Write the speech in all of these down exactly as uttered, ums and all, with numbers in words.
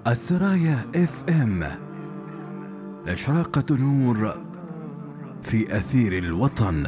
الثرايا اف ام، إشراقة نور في أثير الوطن.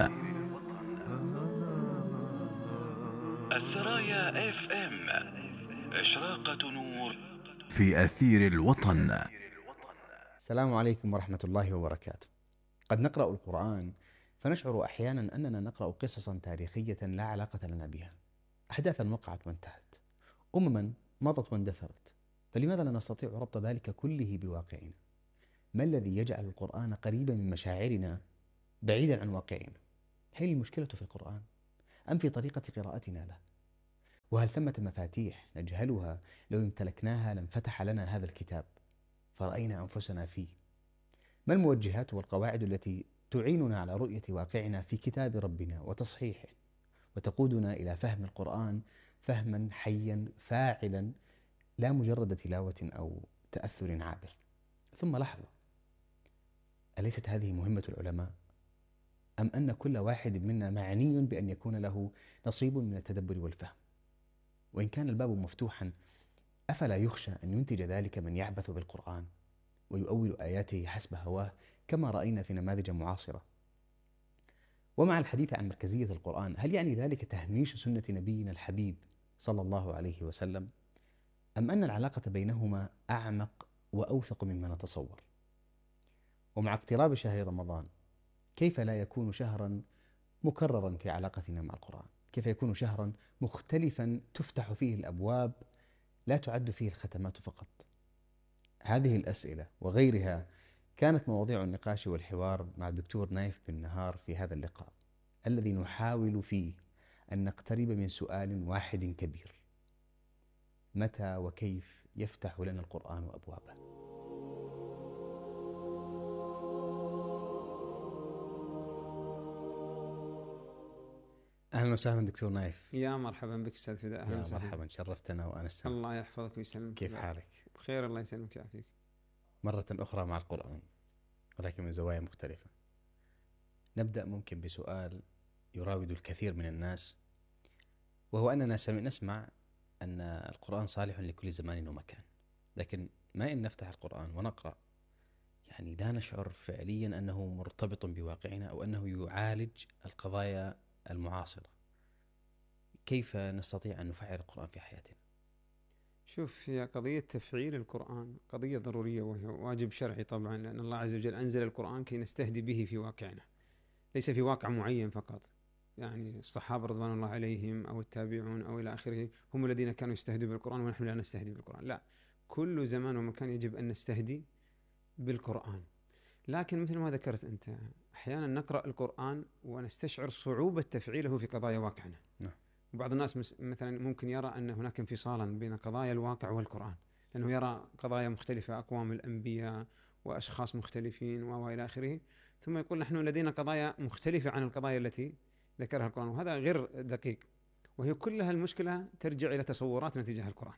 الثرايا اف ام، إشراقة نور في أثير الوطن. السلام عليكم ورحمة الله وبركاته. قد نقرأ القرآن فنشعر أحيانا أننا نقرأ قصصا تاريخية لا علاقة لنا بها، أحداثا وقعت وانتهت، أمما مضت واندثرت، فلماذا لا نستطيع ربط ذلك كله بواقعنا؟ ما الذي يجعل القرآن قريبا من مشاعرنا بعيدا عن واقعنا؟ هل المشكلة في القرآن أم في طريقة قراءتنا له؟ وهل ثمة مفاتيح نجهلها لو امتلكناها لانفتح لنا هذا الكتاب فرأينا أنفسنا فيه؟ ما الموجهات والقواعد التي تعيننا على رؤية واقعنا في كتاب ربنا وتصحيحه، وتقودنا إلى فهم القرآن فهما حيا فاعلا، لا مجرد تلاوة أو تأثر عابر؟ ثم لحظة، أليست هذه مهمة العلماء؟ أم أن كل واحد منا معني بأن يكون له نصيب من التدبر والفهم؟ وإن كان الباب مفتوحا، أفلا يخشى أن ينتج ذلك من يعبث بالقرآن ويؤول آياته حسب هواه كما رأينا في نماذج معاصرة؟ ومع الحديث عن مركزية القرآن، هل يعني ذلك تهميش سنة نبينا الحبيب صلى الله عليه وسلم؟ أم أن العلاقة بينهما أعمق وأوثق مما نتصور؟ ومع اقتراب شهر رمضان، كيف لا يكون شهرا مكررا في علاقتنا مع القرآن؟ كيف يكون شهرا مختلفا تفتح فيه الأبواب لا تعد فيه الختمات فقط؟ هذه الأسئلة وغيرها كانت مواضيع النقاش والحوار مع الدكتور نايف بن نهار في هذا اللقاء، الذي نحاول فيه أن نقترب من سؤال واحد كبير: متى وكيف يفتح لنا القرآن أبوابه؟ أهلا وسهلا دكتور نايف. يا مرحبا بك أستاذ فداء. أهلا وسهلا. مرحبا، شرفتنا وأنستنا. الله يحفظك ويسلمك. كيف حالك؟ بخير، الله يسلمك ويعافيك. مرة أخرى مع القرآن، ولكن من زوايا مختلفة. نبدأ ممكن بسؤال يراود الكثير من الناس، وهو أننا نسمع أن القرآن صالح لكل زمان ومكان، لكن ما إن نفتح القرآن ونقرأ يعني لا نشعر فعليا أنه مرتبط بواقعنا أو أنه يعالج القضايا المعاصرة. كيف نستطيع أن نفعل القرآن في حياتنا؟ شوف، هي قضية تفعيل القرآن قضية ضرورية، وهي واجب شرعي طبعا، لأن الله عز وجل أنزل القرآن كي نستهدي به في واقعنا، ليس في واقع معين فقط. يعني الصحابة رضوان الله عليهم أو التابعون أو إلى آخره هم الذين كانوا يستهدوا بالقرآن ونحن لا نستهدي بالقرآن، لا، كل زمان ومكان يجب أن نستهدي بالقرآن. لكن مثل ما ذكرت أنت، أحيانا نقرأ القرآن ونستشعر صعوبة تفعيله في قضايا واقعنا. نعم. وبعض الناس مثلا ممكن يرى أن هناك انفصالا بين قضايا الواقع والقرآن، لأنه يرى قضايا مختلفة، أقوام الأنبياء وأشخاص مختلفين وإلى آخره، ثم يقول نحن لدينا قضايا مختلفة عن القضايا التي ذكرها القرآن، وهذا غير دقيق. وهي كلها المشكلة ترجع إلى تصوراتنا تجاه القرآن.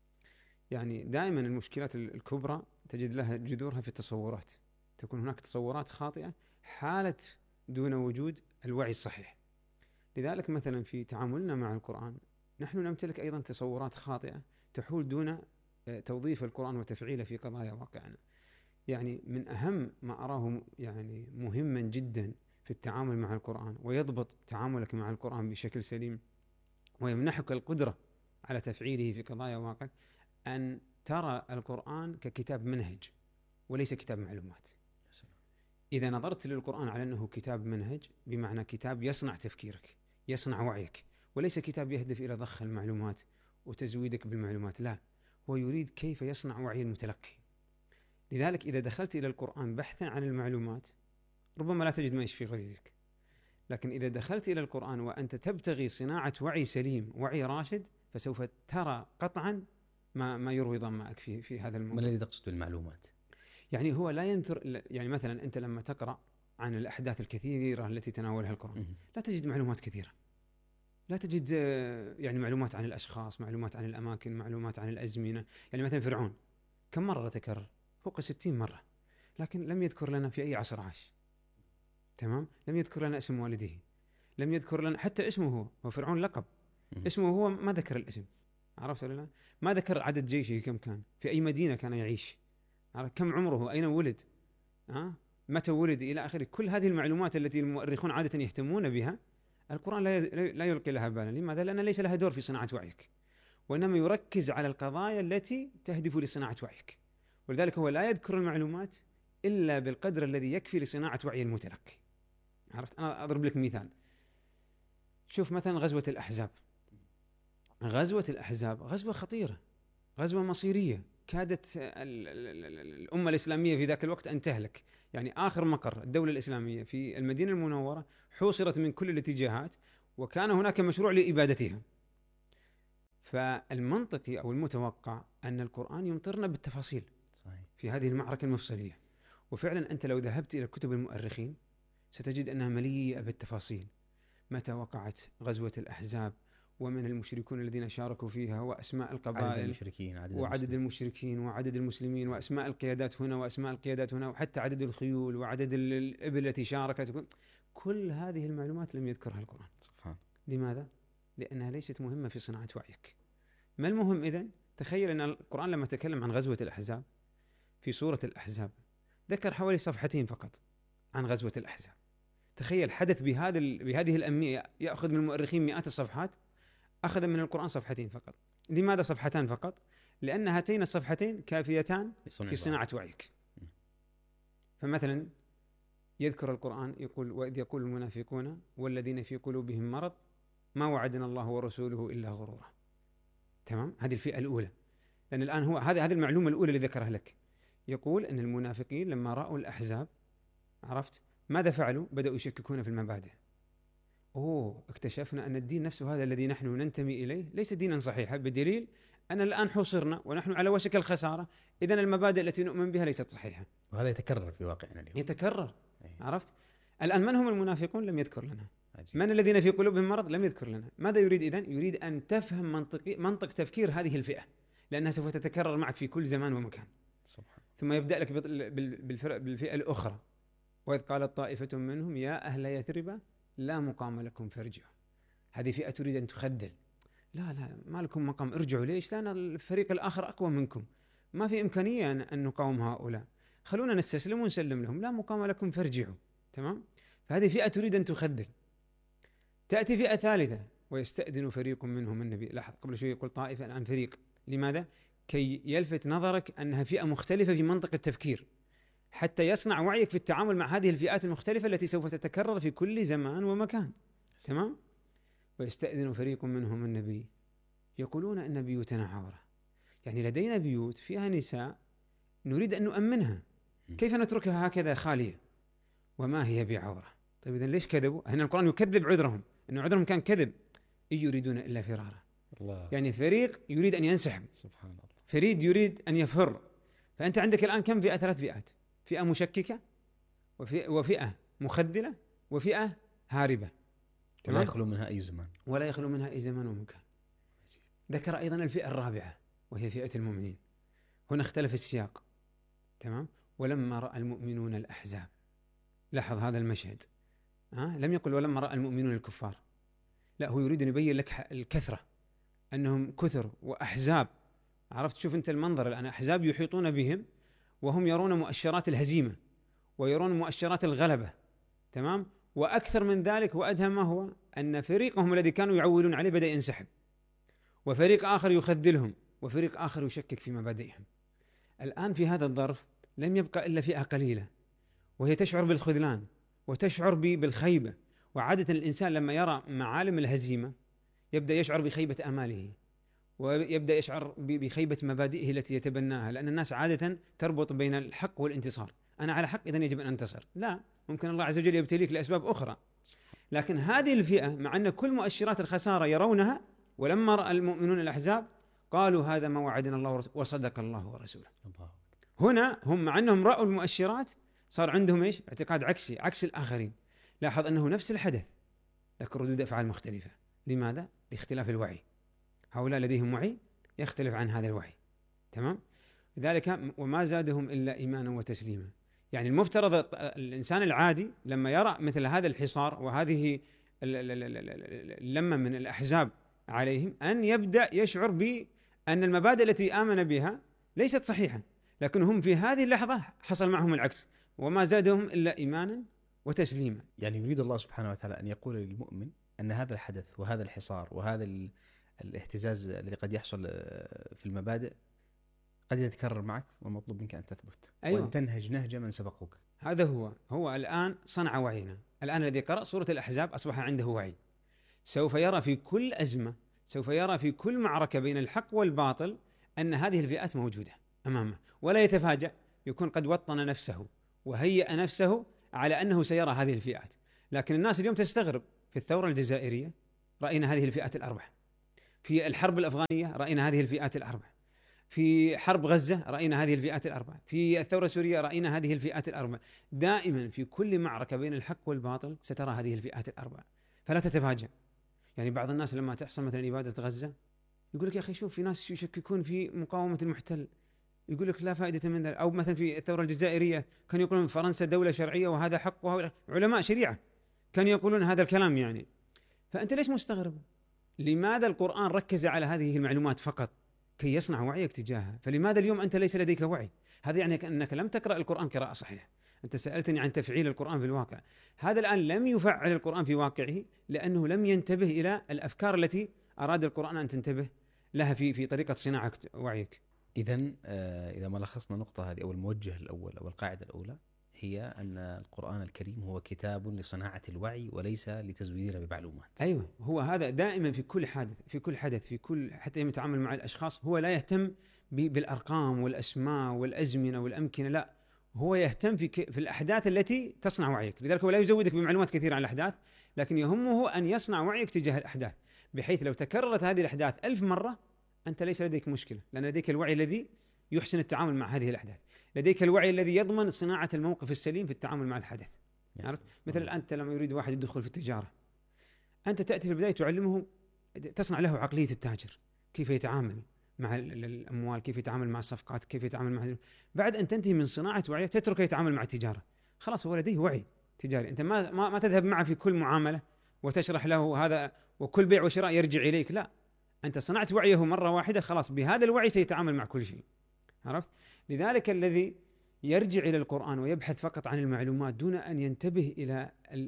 يعني دائما المشكلات الكبرى تجد لها جذورها في التصورات، تكون هناك تصورات خاطئة حالت دون وجود الوعي الصحيح. لذلك مثلا في تعاملنا مع القرآن نحن نمتلك أيضا تصورات خاطئة تحول دون توظيف القرآن وتفعيله في قضايا واقعنا. يعني من أهم ما أراه يعني مهما جدا في التعامل مع القرآن ويضبط تعاملك مع القرآن بشكل سليم ويمنحك القدرة على تفعيله في قضايا واقع، أن ترى القرآن ككتاب منهج وليس كتاب معلومات. إذا نظرت للقرآن على أنه كتاب منهج، بمعنى كتاب يصنع تفكيرك، يصنع وعيك، وليس كتاب يهدف إلى ضخ المعلومات وتزويدك بالمعلومات، لا، هو يريد كيف يصنع وعي المتلقي. لذلك إذا دخلت إلى القرآن بحثا عن المعلومات ربما لا تجد ما يشفي غيرك، لكن إذا دخلت إلى القرآن وأنت تبتغي صناعة وعي سليم، وعي راشد، فسوف ترى قطعا ما ما يروي ظمأك في في هذا الموضوع. ما الذي تقصد بالمعلومات؟ يعني هو لا ينثر، يعني مثلا أنت لما تقرأ عن الأحداث الكثيرة التي تناولها القرآن لا تجد معلومات كثيرة، لا تجد يعني معلومات عن الأشخاص، معلومات عن الأماكن، معلومات عن الأزمنة. يعني مثلا فرعون كم مرة تكرر؟ فوق ستين مرة، لكن لم يذكر لنا في أي عصر عاش. تمام؟ لم يذكر لنا اسم والده، لم يذكر لنا حتى اسمه، هو هو فرعون لقب، اسمه هو ما ذكر الاسم. عرفت ولا لا؟ ما ذكر عدد جيشه كم كان، في أي مدينة كان يعيش، كم عمره، أين ولد، ها؟ متى ولد، إلى آخره. كل هذه المعلومات التي المؤرخون عادة يهتمون بها، القرآن لا لا يلقي لها بالا. لماذا؟ لأن ليس لها دور في صناعة وعيك، وإنما يركز على القضايا التي تهدف لصناعة وعيك. ولذلك هو لا يذكر المعلومات إلا بالقدر الذي يكفي لصناعة وعي المتلقي. عرفت؟ أنا أضرب لك مثال. شوف مثلا غزوة الأحزاب. غزوة الأحزاب غزوة خطيرة، غزوة مصيرية، كادت الأمة الإسلامية في ذاك الوقت أن تهلك. يعني آخر مقر الدولة الإسلامية في المدينة المنورة حوصرت من كل الاتجاهات، وكان هناك مشروع لإبادتها. فالمنطقي أو المتوقع أن القرآن يمطرنا بالتفاصيل في هذه المعركة المفصلية. وفعلا أنت لو ذهبت إلى كتب المؤرخين ستجد أنها مليئة بالتفاصيل. متى وقعت غزوة الأحزاب، ومن المشركون الذين شاركوا فيها، وأسماء القبائل، عدد المشركين، عدد وعدد المشركين وعدد المسلمين، وأسماء القيادات هنا وأسماء القيادات هنا، وحتى عدد الخيول وعدد الإبل التي شاركت. كل هذه المعلومات لم يذكرها القرآن. سبحان. لماذا؟ لأنها ليست مهمة في صناعة وعيك. ما المهم إذن؟ تخيل أن القرآن لما تكلم عن غزوة الأحزاب في سورة الأحزاب ذكر حوالي صفحتين فقط عن غزوة الأحزاب. تخيل حدث بهذا بهذه الأهمية يأخذ من المؤرخين مئات الصفحات، أخذ من القرآن صفحتين فقط. لماذا صفحتان فقط؟ لأن هاتين الصفحتين كافيتان في صناعة وعيك. فمثلا يذكر القرآن يقول: وإذ يقول المنافقون والذين في قلوبهم مرض ما وعدنا الله ورسوله إلا غرورا. تمام؟ هذه الفئة الأولى. لأن الآن هو هذه هذه المعلومة الأولى اللي ذكرها لك. يقول أن المنافقين لما رأوا الأحزاب، عرفت ماذا فعلوا؟ بدأوا يشككون في المبادئ. أوه، اكتشفنا أن الدين نفسه هذا الذي نحن ننتمي إليه ليس دينا صحيحا، بدليل أن الآن حوصرنا ونحن على وشك الخسارة. إذن المبادئ التي نؤمن بها ليست صحيحة. وهذا يتكرر في واقعنا اليوم. يتكرر. أيه. عرفت؟ الآن من هم المنافقون؟ لم يذكر لنا. عجيب. من الذين في قلوبهم مرض؟ لم يذكر لنا. ماذا يريد إذن؟ يريد أن تفهم منطقي منطق تفكير هذه الفئة، لأنها سوف تتكرر معك في كل زمان ومكان. سبحان. ثم يبدأ لك بالفئة الأخرى: وإذ قالت طائفة منهم يا أهل يثرب لا مقام لكم فارجعوا. هذه فئة تريد أن تخذل. لا لا ما لكم مقام، ارجعوا. ليش؟ لأن الفريق الآخر أقوى منكم، ما في إمكانية أن نقاوم هؤلاء، خلونا نستسلم ونسلم لهم. لا مقام لكم فارجعوا. تمام؟ فهذه فئة تريد أن تخذل. تأتي فئة ثالثة: ويستأذن فريق منهم النبي. لاحظ قبل شوي يقول طائفة، الآن فريق. لماذا؟ كي يلفت نظرك أنها فئة مختلفة في منطق التفكير، حتى يصنع وعيك في التعامل مع هذه الفئات المختلفة التي سوف تتكرر في كل زمان ومكان. تمام؟ ويستأذن فريق منهم النبي يقولون إن بيوتنا عورة. يعني لدينا بيوت فيها نساء نريد أن نؤمنها، كيف نتركها هكذا خالية وما هي بعورة؟ طيب إذن ليش كذبوا؟ هنا القرآن يكذب عذرهم، إن عذرهم كان كذب. إن يريدون إلا فرارا. الله. يعني فريق يريد أن ينسحب، سبحان الله. فريد يريد أن يفر. فأنت عندك الآن كم فئة؟ ثلاث فئات: فئة مشككة، وفئة مخذلة، وفئة هاربة. ولا يخلو منها أي زمان ولا يخلو منها أي زمان ومكان. ذكر أيضا الفئة الرابعة وهي فئة المؤمنين. هنا اختلف السياق. تمام؟ ولما رأى المؤمنون الأحزاب. لاحظ هذا المشهد. ها؟ لم يقل ولما رأى المؤمنون الكفار، لا، هو يريد أن يبين لك الكثرة، أنهم كثر وأحزاب. عرفت؟ شوف أنت المنظر الآن، أحزاب يحيطون بهم وهم يرون مؤشرات الهزيمة ويرون مؤشرات الغلبة. تمام؟ وأكثر من ذلك وأدهم ما هو أن فريقهم الذي كانوا يعولون عليه بدأ ينسحب، وفريق آخر يخذلهم، وفريق آخر يشكك في مبادئهم. الآن في هذا الظرف لم يبقى إلا فئة قليلة، وهي تشعر بالخذلان وتشعر بالخيبة. وعادة الإنسان لما يرى معالم الهزيمة يبدأ يشعر بخيبة آماله، ويبدأ يشعر بخيبة مبادئه التي يتبناها، لأن الناس عادة تربط بين الحق والانتصار. أنا على حق إذن يجب أن أنتصر. لا، ممكن الله عز وجل يبتليك لأسباب أخرى. لكن هذه الفئة مع أن كل مؤشرات الخسارة يرونها، ولما رأى المؤمنون الأحزاب قالوا هذا ما وعدنا الله وصدق الله ورسوله. هنا هم مع أنهم رأوا المؤشرات صار عندهم إيش؟ اعتقاد عكسي، عكس الآخرين. لاحظ أنه نفس الحدث لكن ردود أفعال مختلفة. لماذا؟ لاختلاف الوعي. هؤلاء لديهم وعي يختلف عن هذا الوعي. تمام؟ لذلك وما زادهم إلا إيمانا وتسليما. يعني المفترض الإنسان العادي لما يرى مثل هذا الحصار وهذه اللمة من الأحزاب عليهم أن يبدأ يشعر بأن المبادئ التي آمن بها ليست صحيحة، لكن هم في هذه اللحظة حصل معهم العكس، وما زادهم إلا إيمانا وتسليما. يعني يريد الله سبحانه وتعالى أن يقول للمؤمن أن هذا الحدث وهذا الحصار وهذا الاهتزاز الذي قد يحصل في المبادئ قد يتكرر معك، والمطلوب منك أن تثبت. أيوة. وأن تنهج نهج من سبقوك. هذا هو هو الآن صنع وعينا. الآن الذي قرأ سورة الأحزاب أصبح عنده وعي، سوف يرى في كل أزمة، سوف يرى في كل معركة بين الحق والباطل أن هذه الفئات موجودة أمامه، ولا يتفاجأ، يكون قد وطن نفسه وهيأ نفسه على أنه سيرى هذه الفئات. لكن الناس اليوم تستغرب، في الثورة الجزائرية رأينا هذه الفئات الأربع، في الحرب الأفغانية رأينا هذه الفئات الأربع، في حرب غزة رأينا هذه الفئات الأربع، في الثورة السورية رأينا هذه الفئات الأربع. دائما في كل معركة بين الحق والباطل سترى هذه الفئات الأربع، فلا تتفاجأ. يعني بعض الناس لما تحصل مثلا إبادة غزة يقول لك يا أخي شوف، في ناس يشككون في مقاومة المحتل، يقول لك لا فائدة من ذلك. أو مثلا في الثورة الجزائرية كانوا يقولون فرنسا دولة شرعية وهذا حق، وهذا علماء شريعة كانوا يقولون هذا الكلام. يعني فأنت ليش مستغرب؟ لماذا القرآن ركز على هذه المعلومات فقط كي يصنع وعيك تجاهها؟ فلماذا اليوم أنت ليس لديك وعي؟ هذا يعني أنك لم تقرأ القرآن قراءة صحيحة. أنت سألتني عن تفعيل القرآن في الواقع، هذا الآن لم يفعل القرآن في واقعه لأنه لم ينتبه إلى الأفكار التي أراد القرآن أن تنتبه لها في في طريقة صناعة وعيك. إذن إذا ما لخصنا النقطة هذه أو الموجه الأول أو القاعدة الأولى، هي أن القرآن الكريم هو كتاب لصناعة الوعي وليس لتزويدنا بمعلومات. أيوة، هو هذا دائما في كل حادث في كل حدث في كل حتى يتعامل مع الأشخاص، هو لا يهتم بالأرقام والأسماء والأزمنة والأمكنة، لا، هو يهتم في في الأحداث التي تصنع وعيك. لذلك هو لا يزودك بمعلومات كثيرة عن الأحداث، لكن يهمه أن يصنع وعيك تجاه الأحداث، بحيث لو تكررت هذه الأحداث ألف مرة أنت ليس لديك مشكلة، لأن لديك الوعي الذي يحسن التعامل مع هذه الأحداث، لديك الوعي الذي يضمن صناعة الموقف السليم في التعامل مع الحدث. عرفت؟ مثل أنت لما يريد واحد يدخل في التجارة، أنت تأتي في البداية تعلمه، تصنع له عقلية التاجر، كيف يتعامل مع الأموال، كيف يتعامل مع الصفقات، كيف يتعامل مع. بعد أن تنتهي من صناعة وعيه تترك يتعامل مع التجارة، خلاص هو لديه وعي تجاري. أنت ما ما, ما تذهب معه في كل معاملة وتشرح له هذا وكل بيع وشراء يرجع إليك، لا، أنت صنعت وعيه مرة واحدة، خلاص بهذا الوعي سيتعامل مع كل شيء. عرفت؟ لذلك الذي يرجع إلى القرآن ويبحث فقط عن المعلومات دون أن ينتبه إلى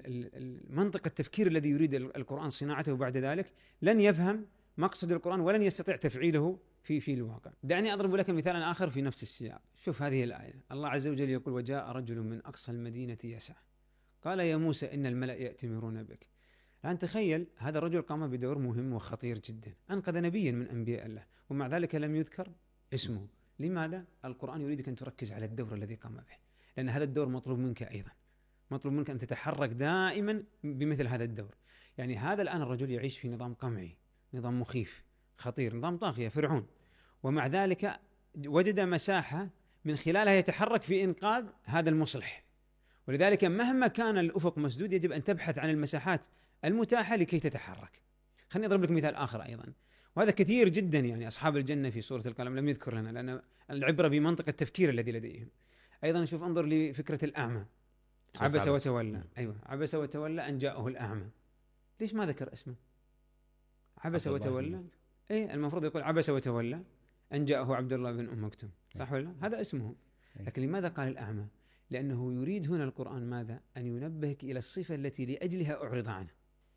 منطق التفكير الذي يريد القرآن صناعته بعد ذلك، لن يفهم مقصد القرآن ولن يستطيع تفعيله في في الواقع. دعني أضرب لك مثالا آخر في نفس السياق. شوف هذه الآية، الله عز وجل يقول: وجاء رجل من أقصى المدينة يسعى قال يا موسى إن الملأ يأتمرون بك. الآن تخيل، هذا الرجل قام بدور مهم وخطير جدا، أنقذ نبيا من أنبياء الله، ومع ذلك لم يذكر اسمه. لماذا؟ القرآن يريدك أن تركز على الدور الذي قام به، لأن هذا الدور مطلوب منك أيضا، مطلوب منك أن تتحرك دائما بمثل هذا الدور. يعني هذا الآن الرجل يعيش في نظام قمعي، نظام مخيف خطير، نظام طاغية فرعون، ومع ذلك وجد مساحة من خلالها يتحرك في إنقاذ هذا المصلح. ولذلك مهما كان الأفق مسدود يجب أن تبحث عن المساحات المتاحة لكي تتحرك. خليني أضرب لك مثال آخر أيضا، وهذا كثير جدا. يعني أصحاب الجنة في سورة القلم لم يذكر لنا، لأن العبرة بمنطق التفكير الذي لديهم. أيضا شوف، انظر لفكرة الأعمى، عبس وتولى. أيوة، عبس وتولى أن جاءه الأعمى. ليش ما ذكر اسمه؟ عبس وتولى، إيه المفروض يقول عبس وتولى أن جاءه عبد الله بن أم مكتوم، صح ولا؟ هذا اسمه. لكن لماذا قال الأعمى؟ لأنه يريد هنا القرآن ماذا؟ أن ينبهك إلى الصفة التي لأجلها أعرض عنه،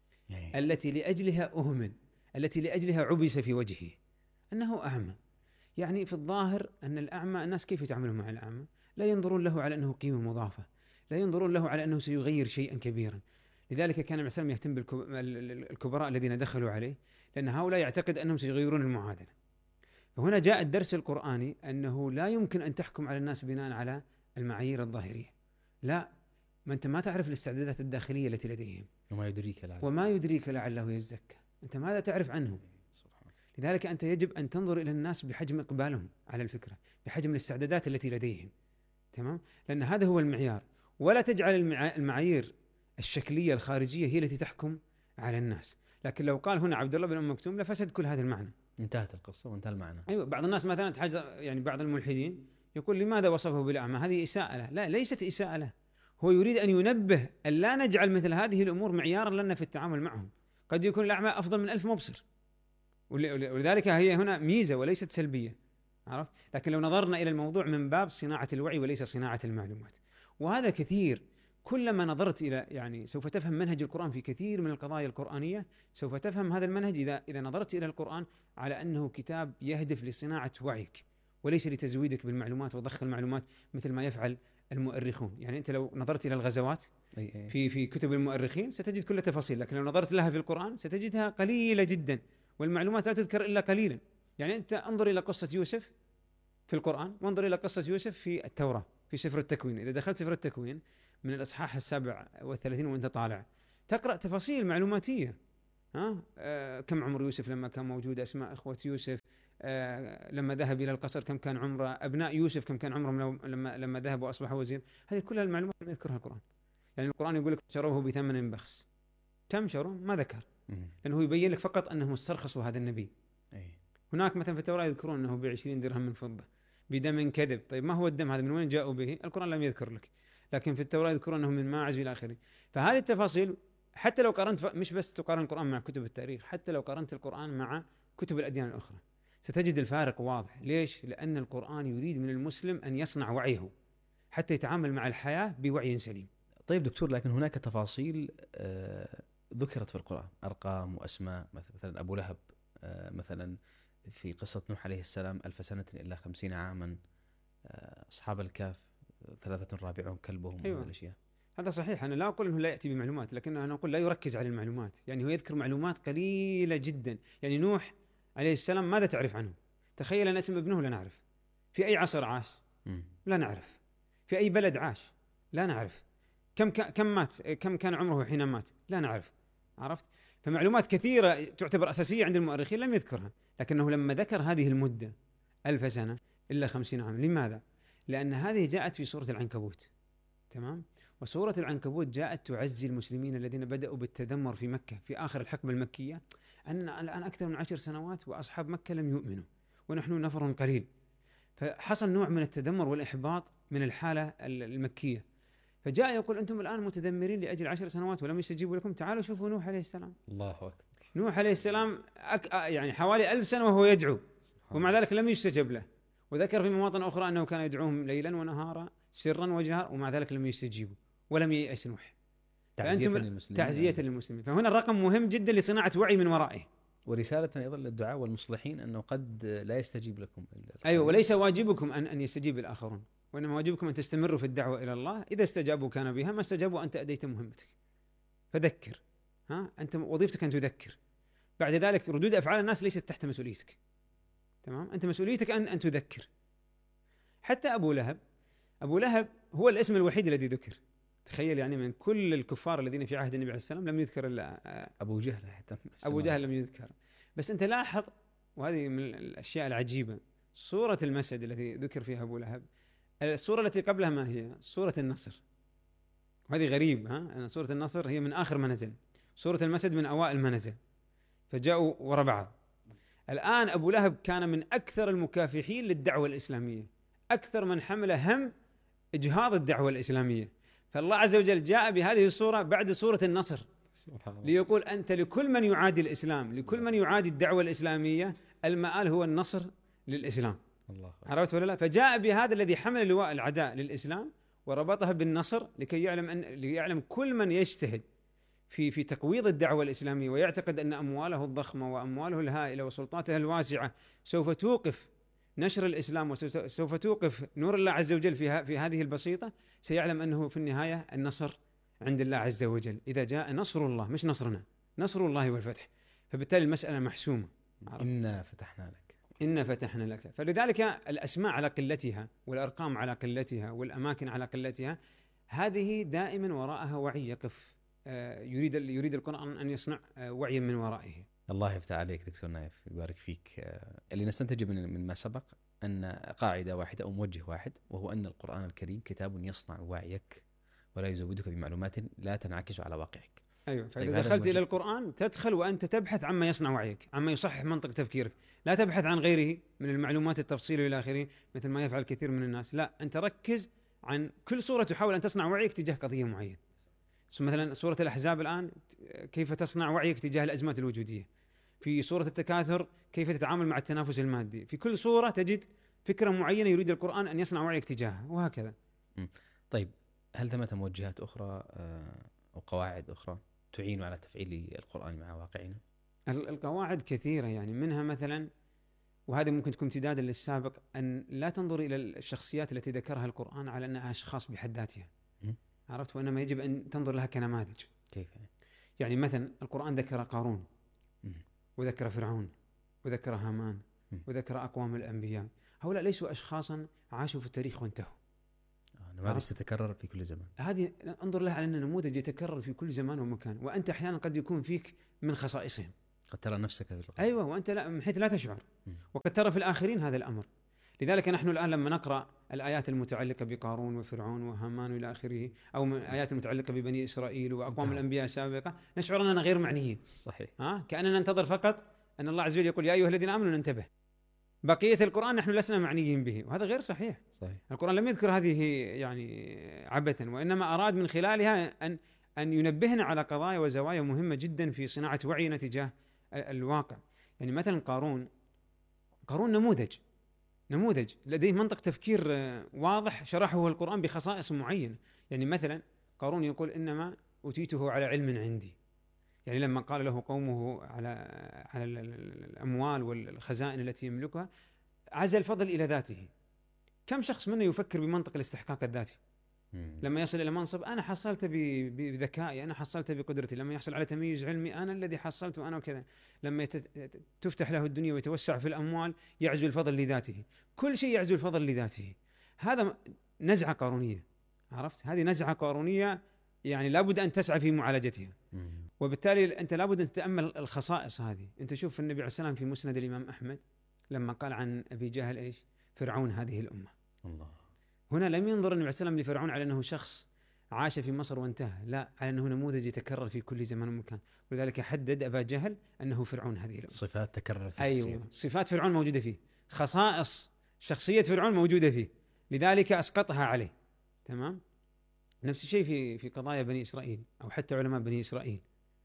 التي لأجلها أهمل، التي لأجلها عبس في وجهه، أنه أعمى. يعني في الظاهر أن الأعمى، الناس كيف يتعاملون مع الأعمى؟ لا ينظرون له على أنه قيمة مضافة، لا ينظرون له على أنه سيغير شيئا كبيرا. لذلك كان النبي صلى الله عليه وسلم يهتم بالكبراء الذين دخلوا عليه، لأن هؤلاء يعتقد أنهم سيغيرون المعادلة. فهنا جاء الدرس القرآني أنه لا يمكن أن تحكم على الناس بناء على المعايير الظاهرية، لا، ما أنت ما تعرف الاستعدادات الداخلية التي لديهم، وما يدريك لعله وما يدريك لعله يزكى، أنت ماذا تعرف عنه؟ لذلك أنت يجب أن تنظر إلى الناس بحجم إقبالهم على الفكرة، بحجم الاستعدادات التي لديهم، تمام؟ لأن هذا هو المعيار، ولا تجعل المعايير الشكلية الخارجية هي التي تحكم على الناس. لكن لو قال هنا عبد الله بن أم مكتوم لفسد كل هذا المعنى، انتهت القصة وانتهى المعنى. أيوة، بعض الناس مثلا تحج، يعني بعض الملحدين يقول لماذا وصفه بالأعمى؟ هذه إساءة له. لا، ليست إساءة له، هو يريد أن ينبه أن لا نجعل مثل هذه الأمور معيارا لنا في التعامل معهم. قد يكون الأعمى أفضل من ألف مبصر، ولذلك هي هنا ميزة وليست سلبية، عرفت؟ لكن لو نظرنا إلى الموضوع من باب صناعة الوعي وليس صناعة المعلومات، وهذا كثير. كلما نظرت إلى يعني سوف تفهم منهج القرآن في كثير من القضايا القرآنية، سوف تفهم هذا المنهج إذا إذا نظرت إلى القرآن على أنه كتاب يهدف لصناعة وعيك وليس لتزويدك بالمعلومات وضخ المعلومات مثل ما يفعل المؤرخون. يعني أنت لو نظرت إلى الغزوات في في كتب المؤرخين ستجد كل تفاصيل، لكن لو نظرت لها في القرآن ستجدها قليلة جدا، والمعلومات لا تذكر إلا قليلا. يعني أنت انظر إلى قصة يوسف في القرآن، وانظر إلى قصة يوسف في التوراة في سفر التكوين. إذا دخلت سفر التكوين من الأصحاح السابع والثلاثين وأنت طالع تقرأ تفاصيل معلوماتية. ها آه كم عمر يوسف لما كان موجود، أسماء إخوة يوسف، آه لما ذهب إلى القصر كم كان عمره، أبناء يوسف كم كان عمرهم لما لما ذهب وأصبح وزير. هذه كلها المعلومات لم يذكرها القرآن. يعني القرآن يقول لك شروه بثمن بخس، كم شروه ما ذكر، لأنه يبين لك فقط أنه استرخصوا هذا النبي. هناك مثلا في التوراة يذكرون أنه بعشرين درهم من فضة بدم كذب. طيب ما هو الدم هذا، من وين جاءوا به؟ القرآن لم يذكر لك، لكن في التوراة يذكرون أنه من ماعز إلى آخره. فهذه التفاصيل حتى لو قارنت، مش بس تقارن القرآن مع كتب التاريخ، حتى لو قارنت القرآن مع كتب الأديان الأخرى ستجد الفارق واضح. ليش؟ لأن القرآن يريد من المسلم أن يصنع وعيه حتى يتعامل مع الحياة بوعي سليم. طيب دكتور، لكن هناك تفاصيل آه ذكرت في القرآن، أرقام وأسماء، مثلا أبو لهب آه مثلا في قصة نوح عليه السلام ألف سنة إلا خمسين عاما، آه أصحاب الكهف ثلاثة رابعهم كلبهم. أيوة. الأشياء هذا صحيح. أنا لا أقول أنه لا يأتي بمعلومات، لكن أنا أقول لا يركز على المعلومات. يعني هو يذكر معلومات قليلة جدا. يعني نوح عليه السلام ماذا تعرف عنه؟ تخيل أن اسم ابنه لا نعرف. في أي عصر عاش؟ م. لا نعرف. في أي بلد عاش؟ لا نعرف. كم كم مات؟ كم كان عمره حين مات؟ لا نعرف. عرفت؟ فمعلومات كثيرة تعتبر أساسية عند المؤرخين لم يذكرها، لكنه لما ذكر هذه المدة ألف سنة إلا خمسين عام، لماذا؟ لأن هذه جاءت في سورة العنكبوت، تمام؟ وسورة العنكبوت جاءت تعزي المسلمين الذين بدأوا بالتذمر في مكة في آخر الحقبة المكية، أن الآن أكثر من عشر سنوات وأصحاب مكة لم يؤمنوا ونحن نفر قليل. فحصل نوع من التذمر والإحباط من الحالة المكية، فجاء يقول أنتم الآن متذمرين لأجل عشر سنوات ولم يستجيبوا لكم، تعالوا شوفوا نوح عليه السلام. الله أكبر. نوح عليه السلام أك... يعني حوالي ألف سنة وهو يدعو، ومع ذلك لم يستجب له. وذكر في مواطن أخرى أنه كان يدعوهم ليلا ونهارا سرا وجهرا، ومع ذلك لم يستجيبوا ولم ييأس نوح. تعزية للمسلمين. تعزية للمسلمين. فهنا الرقم مهم جدا لصناعة وعي من ورائه، ورسالة أيضا للدعاء والمصلحين أنه قد لا يستجيب لكم. أيوة، وليس واجبكم أن أن يستجيب الآخرون، وإنما واجبكم أن تستمروا في الدعوة إلى الله. إذا استجابوا كان بها، ما استجابوا أنت أديت مهمتك. فذكر، ها أنت وظيفتك أن تذكر. بعد ذلك ردود أفعال الناس ليست تحت مسؤوليتك، تمام؟ أنت مسؤوليتك أن أن تذكر. حتى أبو لهب، أبو لهب هو الاسم الوحيد الذي ذكر. تخيل يعني من كل الكفار الذين في عهد النبي عليه السلام لم يذكر إلا أبو جهل. حتى أبو جهل لم يذكر. بس أنت لاحظ، وهذه من الأشياء العجيبة، سورة المسد التي ذكر فيها أبو لهب، السورة التي قبلها ما هي؟ سورة النصر. وهذه غريب، ها؟ أن سورة النصر هي من آخر ما نزل، سورة المسد من أوائل ما نزل، فجاءوا وراء بعض. الآن أبو لهب كان من أكثر المكافحين للدعوة الإسلامية، أكثر من حمل هم إجهاض الدعوة الإسلامية. فالله عز وجل جاء بهذه السورة بعد سورة النصر ليقول أنت لكل من يعادي الإسلام، لكل من يعادي الدعوة الإسلامية، المآل هو النصر للإسلام. الله. عرفت ولا لا؟ فجاء بهذا الذي حمل لواء العداء للإسلام وربطها بالنصر لكي يعلم أن ليعلم كل من يجتهد في في تقويض الدعوة الإسلامية ويعتقد أن أمواله الضخمة وأمواله الهائلة وسلطاته الواسعة سوف توقف نشر الإسلام وسوف توقف نور الله عز وجل في في هذه البسيطة، سيعلم أنه في النهاية النصر عند الله عز وجل. إذا جاء نصر الله، مش نصرنا، نصر الله والفتح. فبالتالي المسألة محسومة. إنا فتحنا لك إنا فتحنا لك. فلذلك الأسماء على قلتها والأرقام على قلتها والأماكن على قلتها، هذه دائما وراءها وعي يقف، يريد يريد القرآن أن يصنع وعيا من ورائه. الله يفتح عليك دكتور نايف، يبارك فيك. اللي نستنتج من من ما سبق أن قاعدة واحدة أو موجه واحد، وهو أن القرآن الكريم كتاب يصنع وعيك ولا يزودك بمعلومات لا تنعكس على واقعك. أيوة. فإذا دخلت إلى القرآن تدخل وأنت تبحث عما يصنع وعيك، عما يصحح منطق تفكيرك، لا تبحث عن غيره من المعلومات التفصيل إلى آخره مثل ما يفعل كثير من الناس. لا، أنت ركز عن كل سورة تحاول أن تصنع وعيك تجاه قضية معينة. مثلا سورة الأحزاب الآن كيف تصنع وعيك تجاه الأزمات الوجودية، في سورة التكاثر كيف تتعامل مع التنافس المادي. في كل سورة تجد فكرة معينة يريد القرآن أن يصنع وعيك تجاهها، وهكذا. طيب، هل ثمة موجهات أخرى أو قواعد أخرى تعين على تفعيل القرآن مع واقعنا؟ القواعد كثيرة، يعني منها مثلا، وهذا ممكن تكون امتدادا للسابق، أن لا تنظر إلى الشخصيات التي ذكرها القرآن على أنها أشخاص بحد ذاتها، عرفت، وإنما يجب أن تنظر لها كنماذج. كيف؟ يعني مثلا القرآن ذكر قارون وذكر فرعون وذكر هامان وذكر أقوام الأنبياء، هؤلاء ليسوا أشخاصا عاشوا في التاريخ وانتهوا. نماذج تتكرر في كل زمان. هذه انظر لها على أن نموذج يتكرر في كل زمان ومكان، وأنت أحيانا قد يكون فيك من خصائصهم، قد ترى نفسك في القرآن. أيوة، وأنت لا، من حيث لا تشعر، وقد ترى في الآخرين هذا الأمر. لذلك نحن الآن لما نقرأ الآيات المتعلقة بقارون وفرعون وهامان وإلى آخره، أو من الآيات المتعلقة ببني إسرائيل وأقوام الأنبياء السابقة، نشعر أننا غير معنيين. صحيح. ها، كأننا ننتظر فقط أن الله عز وجل يقول يا أيها الذين آمنوا ننتبه، بقية القرآن نحن لسنا معنيين به، وهذا غير صحيح. صحيح. القرآن لم يذكر هذه يعني عبثا، وإنما أراد من خلالها أن أن ينبهنا على قضايا وزوايا مهمة جدا في صناعة وعينا تجاه الواقع. يعني مثلا قارون قارون نموذج نموذج لديه منطق تفكير واضح شرحه القرآن بخصائص معينة. يعني مثلا قارون يقول إنما أوتيته على علم عندي، يعني لما قال له قومه على على الأموال والخزائن التي يملكها عزل الفضل إلى ذاته. كم شخص منا يفكر بمنطق الاستحقاق الذاتي؟ لما يصل إلى منصب أنا حصلت بذكائي، أنا حصلت بقدرتي. لما يحصل على تميز علمي أنا الذي حصلته أنا وكذا. لما تفتح له الدنيا ويتوسع في الأموال يعزو الفضل لذاته، كل شيء يعزو الفضل لذاته. هذا نزعة قارونية، عرفت؟ هذه نزعة قارونية يعني لابد أن تسعى في معالجتها. وبالتالي أنت لابد أن تتأمل الخصائص هذه. أنت شوف النبي عليه السلام في مسند الإمام أحمد لما قال عن أبي جهل إيش؟ فرعون هذه الأمة. الله. هنا لم ينظر النبي عليه السلام لفرعون على أنه شخص عاش في مصر وانتهى، لا، على أنه نموذج يتكرر في كل زمان ومكان، ولذلك حدد أبا جهل أنه فرعون هذه الأمة. صفات تكررت في أيوة، شخصيته. صفات فرعون موجودة فيه، خصائص شخصية فرعون موجودة فيه، لذلك أسقطها عليه. تمام. نفس الشيء في في قضايا بني إسرائيل أو حتى علماء بني إسرائيل.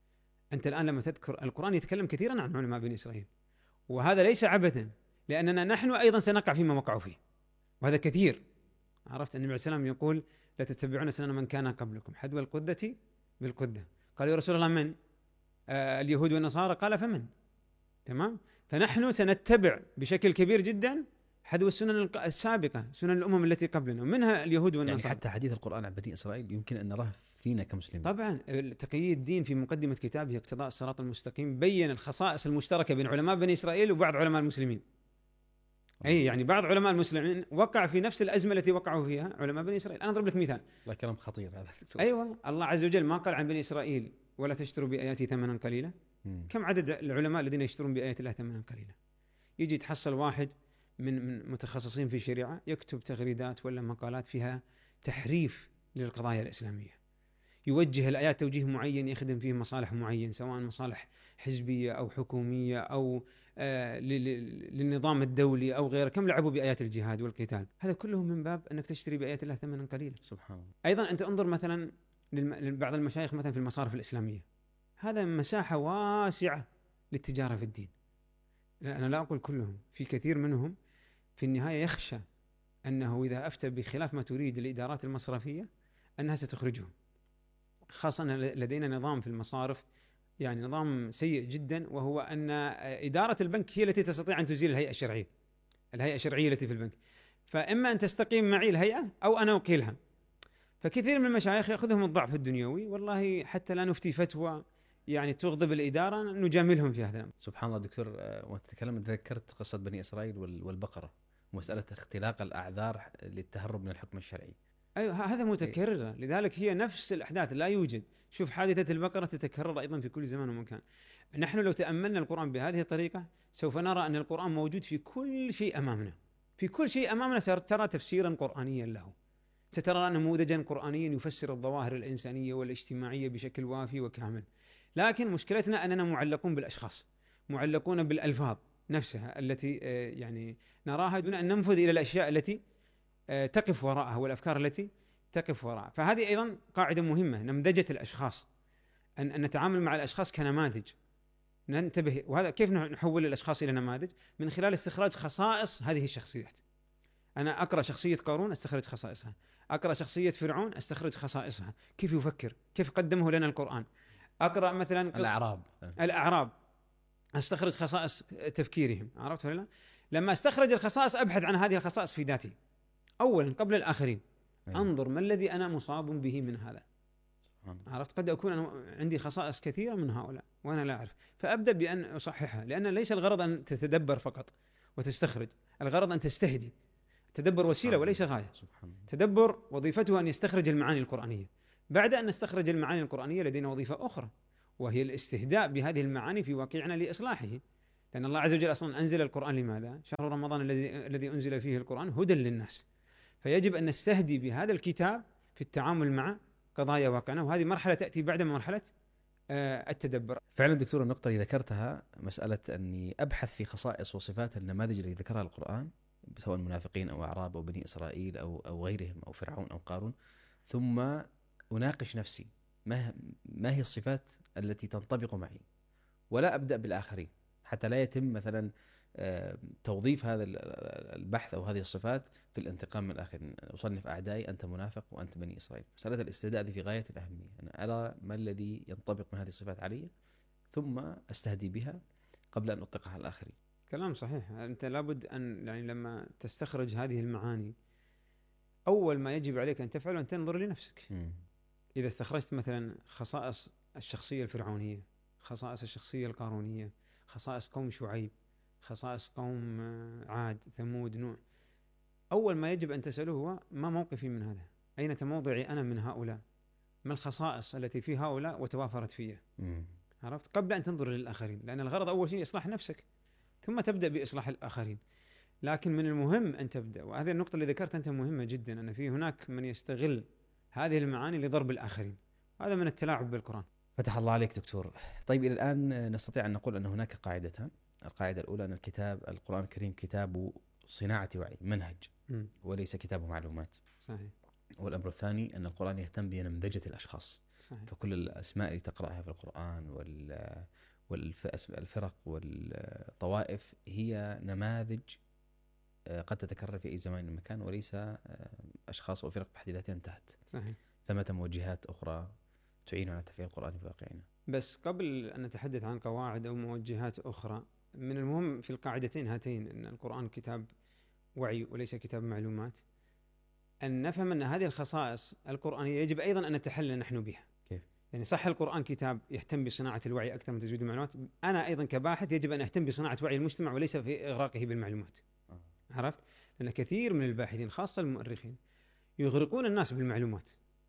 أنت الآن لما تذكر القرآن يتكلم كثيرا عن علماء بني إسرائيل، وهذا ليس عبثا، لأننا نحن أيضا سنقع فيما وقعوا فيه، وهذا كثير. عرفت النبي عليه السلام يقول لا تتبعون سنن من كان قبلكم حذو القدة بالقدة. قال يا رسول الله من؟ آه اليهود والنصارى. قال فمن؟ تمام. فنحن سنتبع بشكل كبير جدا حذو السنن السابقة، سنن الأمم التي قبلنا، ومنها اليهود والنصارى. يعني حتى حديث القرآن عن بني إسرائيل يمكن أن نراه فينا كمسلمين. طبعا تقي الدين في مقدمة كتابه اقتضاء الصراط المستقيم بين الخصائص المشتركة بين علماء بني إسرائيل وبعض علماء المسلمين. أي يعني بعض علماء المسلمين وقع في نفس الأزمة التي وقعوا فيها علماء بني إسرائيل. أنا أضرب لك مثال. لا، كلام خطير هذا. أيوة، الله عز وجل ما قال عن بني إسرائيل ولا تشتروا بآياتي ثمنا قليلا؟ مم. كم عدد العلماء الذين يشترون بآيات الله ثمنا قليلا؟ يجي يتحصل واحد من من متخصصين في الشريعة يكتب تغريدات ولا مقالات فيها تحريف للقضايا الإسلامية، يوجه الآيات توجيه معين يخدم فيه مصالح معين، سواء مصالح حزبية أو حكومية أو آه للنظام الدولي أو غيره. كم لعبوا بآيات الجهاد والقتال، هذا كله من باب أنك تشتري بآيات الله ثمنا قليلا. سبحان الله. أيضا أنت انظر مثلا لبعض المشايخ مثلا في المصارف الإسلامية، هذا مساحة واسعة للتجارة في الدين. لا، أنا لا أقول كلهم، في كثير منهم في النهاية يخشى أنه إذا أفتى بخلاف ما تريد الإدارات المصرفية أنها ستخرجهم. خاصة لدينا نظام في المصارف يعني نظام سيء جدا، وهو أن إدارة البنك هي التي تستطيع أن تزيل الهيئة الشرعية الهيئة الشرعية التي في البنك. فإما أن تستقيم معي الهيئة أو أنا أوكلها. فكثير من المشايخ يأخذهم الضعف الدنيوي، والله حتى لا نفتي فتوى يعني تغضب الإدارة نجاملهم في هذا. سبحان الله دكتور، وأنت تتكلم ذكرت قصة بني إسرائيل والبقرة ومسألة اختلاق الأعذار للتهرب من الحكم الشرعي. أيوة، هذا متكرر، لذلك هي نفس الأحداث لا يوجد. شوف حادثة البقرة تتكرر أيضا في كل زمان ومكان. نحن لو تأملنا القرآن بهذه الطريقة سوف نرى أن القرآن موجود في كل شيء أمامنا، في كل شيء أمامنا سترى تفسيرا قرآنيا له، سترى نموذجا قرآنيا يفسر الظواهر الإنسانية والاجتماعية بشكل وافي وكامل. لكن مشكلتنا أننا معلقون بالأشخاص، معلقون بالألفاظ نفسها التي يعني نراها دون أن ننفذ إلى الأشياء التي تقف وراءها والأفكار التي تقف وراءها. فهذه أيضا قاعدة مهمة، نمذجة الأشخاص، أن نتعامل مع الأشخاص كنماذج. ننتبه. وهذا كيف نحول الأشخاص إلى نماذج؟ من خلال استخراج خصائص هذه الشخصيات. أنا أقرأ شخصية قارون أستخرج خصائصها، أقرأ شخصية فرعون أستخرج خصائصها، كيف يفكر، كيف قدمه لنا القرآن. أقرأ مثلا الأعراب الأعراب أستخرج خصائص تفكيرهم، عرفت ولا لا؟ لما أستخرج الخصائص أبحث عن هذه الخصائص في ذاتي أولا قبل الآخرين. أيه. أنظر ما الذي أنا مصاب به من هذا. عرفت؟ قد أكون أنا عندي خصائص كثيرة من هؤلاء وأنا لا أعرف، فأبدأ بأن أصححها، لأن ليس الغرض أن تتدبر فقط وتستخرج، الغرض أن تستهدي. التدبر وسيلة وليس غاية. تدبر وظيفته أن يستخرج المعاني القرآنية. بعد أن نستخرج المعاني القرآنية لدينا وظيفة أخرى، وهي الاستهداء بهذه المعاني في واقعنا لإصلاحه. لأن الله عز وجل أصلا أنزل القرآن لماذا؟ شهر رمضان الذي الذي أنزل فيه القرآن هدى للناس، فيجب أن نستهدي بهذا الكتاب في التعامل مع قضايا واقعنا، وهذه مرحلة تأتي بعد مرحلة آه التدبر. فعلا دكتور، النقطة اللي ذكرتها مسألة أني أبحث في خصائص وصفات النماذج اللي ذكرها القرآن، سواء منافقين أو أعراب أو بني إسرائيل أو أو غيرهم أو فرعون أو قارون، ثم أناقش نفسي ما ما هي الصفات التي تنطبق معي، ولا أبدأ بالآخرين حتى لا يتم مثلا توظيف هذا البحث أو هذه الصفات في الانتقام من الآخرين. أصنف أعدائي أنت منافق وأنت بني إسرائيل. مسألة الاستهداء في غاية الأهمية. أنا أرى ما الذي ينطبق من هذه الصفات علي ثم أستهدي بها قبل أن أطلقها على الآخرين. كلام صحيح. أنت لابد أن يعني لما تستخرج هذه المعاني أول ما يجب عليك أن تفعله أن تنظر لنفسك. م. إذا استخرجت مثلا خصائص الشخصية الفرعونية، خصائص الشخصية القارونية، خصائص قوم شعيب، خصائص قوم عاد ثمود نوح، أول ما يجب أن تسأله هو ما موقفي من هذا؟ أين تموضعي أنا من هؤلاء؟ ما الخصائص التي في هؤلاء وتوافرت فيها؟ م. عرفت؟ قبل أن تنظر للآخرين، لأن الغرض أول شيء إصلاح نفسك ثم تبدأ بإصلاح الآخرين. لكن من المهم أن تبدأ، وهذه النقطة اللي ذكرتها أنت مهمة جدا، أن في هناك من يستغل هذه المعاني لضرب الآخرين. هذا من التلاعب بالقرآن. فتح الله عليك دكتور. طيب إلى الآن نستطيع أن نقول أن هناك قاعدتان. القاعدة الأولى أن الكتاب القرآن الكريم كتاب صناعة وعي، منهج، م. وليس كتاب معلومات. صحيح. والأمر الثاني أن القرآن يهتم بنمذجة الأشخاص. صحيح. فكل الأسماء اللي تقرأها في القرآن وال والفرق والطوائف هي نماذج قد تتكرر في أي زمان ومكان، وليس أشخاص وفرق بحد ذاتها انتهت. صحيح. ثمة موجهات أخرى تعين على تفعيل القرآن في واقعنا. بس قبل أن نتحدث عن قواعد أو موجهات أخرى، من المهم في القاعدتين هاتين أن القرآن كتاب وعي وليس كتاب معلومات، أن نفهم أن هذه الخصائص القرآنية يجب أيضا أن نتحلى نحن بها. كيف؟ يعني صح القرآن كتاب يهتم بصناعة الوعي أكثر من تزويد المعلومات، أنا أيضا كباحث يجب أن أهتم بصناعة وعي المجتمع وليس في إغراقه بالمعلومات. آه. عرفت؟ لأن كثير من الباحثين خاصة المؤرخين يغرقون الناس بالمعلومات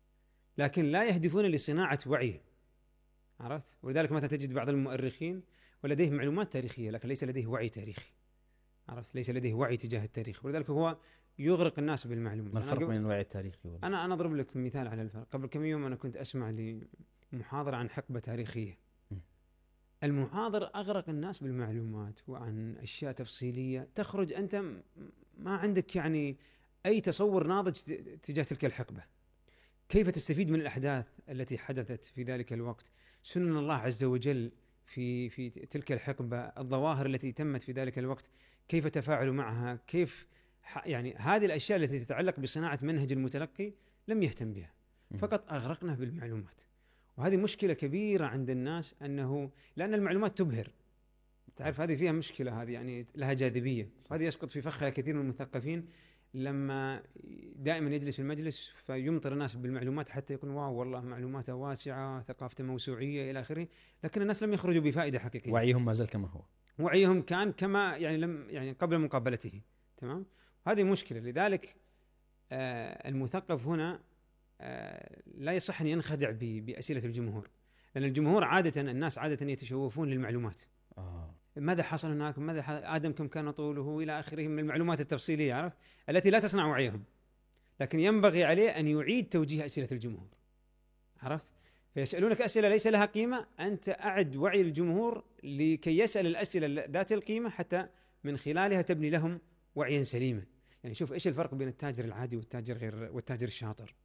لكن لا يهدفون لصناعة وعي. عرفت؟ ولذلك مثلا تجد بعض المؤرخين ولديه معلومات تاريخية لكن ليس لديه وعي تاريخي. عرفت؟ ليس لديه وعي تجاه التاريخ، ولذلك هو يغرق الناس بالمعلومات. ما الفرق بين الوعي التاريخي والله؟ أنا أنا أضرب لك مثال على الفرق. قبل كم يوم أنا كنت أسمع لمحاضرة عن حقبة تاريخية. المحاضر أغرق الناس بالمعلومات وعن أشياء تفصيلية، تخرج أنت ما عندك يعني أي تصور ناضج تجاه تلك الحقبة. كيف تستفيد من الأحداث التي حدثت في ذلك الوقت، سنن الله عز وجل في في تلك الحقبة، الظواهر التي تمت في ذلك الوقت، كيف تفاعلوا معها، كيف يعني هذه الأشياء التي تتعلق بصناعة منهج المتلقي لم يهتم بها، فقط أغرقنا بالمعلومات. وهذه مشكلة كبيرة عند الناس، أنه لأن المعلومات تبهر، تعرف هذه فيها مشكلة، هذه يعني لها جاذبية، هذه يسقط في فخها كثير من المثقفين لما دائما يجلس في المجلس فيمطر الناس بالمعلومات حتى يكون واو والله معلوماته واسعة، ثقافته موسوعية إلى آخره، لكن الناس لم يخرجوا بفائدة حقيقية. وعيهم ما زال كما هو، وعيهم كان كما يعني لم يعني قبل مقابلته. تمام، هذه مشكلة. لذلك آه المثقف هنا آه لا يصح أن ينخدع بأسئلة الجمهور، لأن الجمهور عادة الناس عادة يتشوفون للمعلومات. آه. ماذا حصل هناك، ماذا حصل آدم كم كان طوله إلى آخره من المعلومات التفصيلية، عرفت، التي لا تصنع وعيهم. لكن ينبغي عليه أن يعيد توجيه أسئلة الجمهور، عرفت، فيسألونك أسئلة ليس لها قيمة، أنت أعد وعي الجمهور لكي يسأل الأسئلة ذات القيمة حتى من خلالها تبني لهم وعيا سليما. يعني شوف إيش الفرق بين التاجر العادي والتاجر غير والتاجر الشاطر.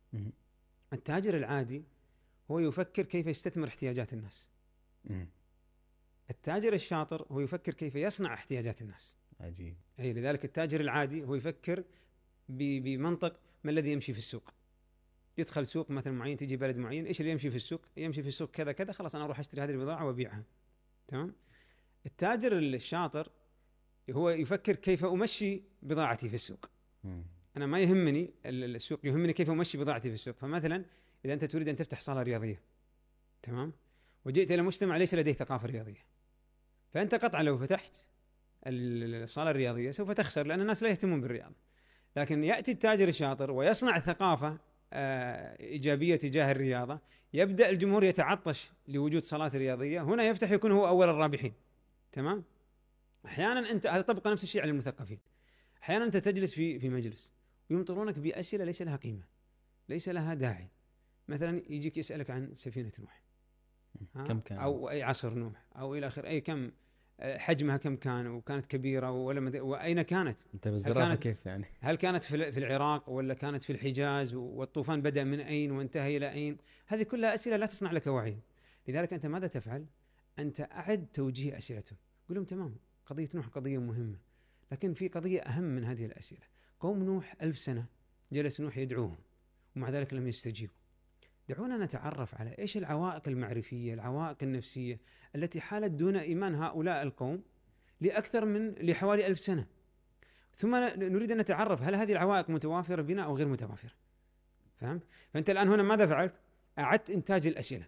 التاجر العادي هو يفكر كيف يستثمر احتياجات الناس. التاجر الشاطر هو يفكر كيف يصنع احتياجات الناس. عجيب. أي لذلك التاجر العادي هو يفكر بمنطق ما الذي يمشي في السوق. يدخل سوق مثلا معين، تيجي بلد معين، ايش اللي يمشي في السوق؟ يمشي في السوق كذا كذا، خلاص انا اروح اشتري هذه البضاعه وابيعها. تمام. التاجر الشاطر هو يفكر كيف امشي بضاعتي في السوق. م. انا ما يهمني السوق، يهمني كيف امشي بضاعتي في السوق. فمثلا اذا انت تريد ان تفتح صاله رياضيه، تمام، وجئت الى مجتمع ليس لديه ثقافه رياضيه، فانت قطعا لو فتحت الصاله الرياضيه سوف تخسر، لان الناس لا يهتمون بالرياضه. لكن ياتي التاجر الشاطر ويصنع ثقافه إيجابية تجاه الرياضة، يبدأ الجمهور يتعطش لوجود صالات رياضية، هنا يفتح يكون هو أول الرابحين. تمام. أحيانا أنت، هذا طبق نفس الشيء على المثقفين، أحيانا أنت تجلس في في مجلس ويمطرونك بأسئلة ليس لها قيمة، ليس لها داعي. مثلا يجيك يسألك عن سفينة نوح، كم كان، أو أي عصر نوح، أو إلى آخر، أي كم حجمها، كم كان، وكانت كبيرة ولا مد... وأين كانت؟ أنت بالزراعة كيف يعني؟ هل كانت في العراق ولا كانت في الحجاز؟ والطوفان بدأ من أين وانتهى إلى أين؟ هذه كلها أسئلة لا تصنع لك وعيا. لذلك أنت ماذا تفعل؟ أنت أعد توجيه أسئلته، قل لهم تمام، قضية نوح قضية مهمة، لكن في قضية أهم من هذه الأسئلة. قوم نوح ألف سنة جلس نوح يدعوهم ومع ذلك لم يستجيبوا. دعونا نتعرف على إيش العوائق المعرفية، العوائق النفسية التي حالت دون إيمان هؤلاء القوم لأكثر من لحوالي ألف سنة، ثم نريد أن نتعرف هل هذه العوائق متوافرة بنا أو غير متوافرة. فهمت؟ فأنت الآن هنا ماذا فعلت؟ أعدت إنتاج الأسئلة،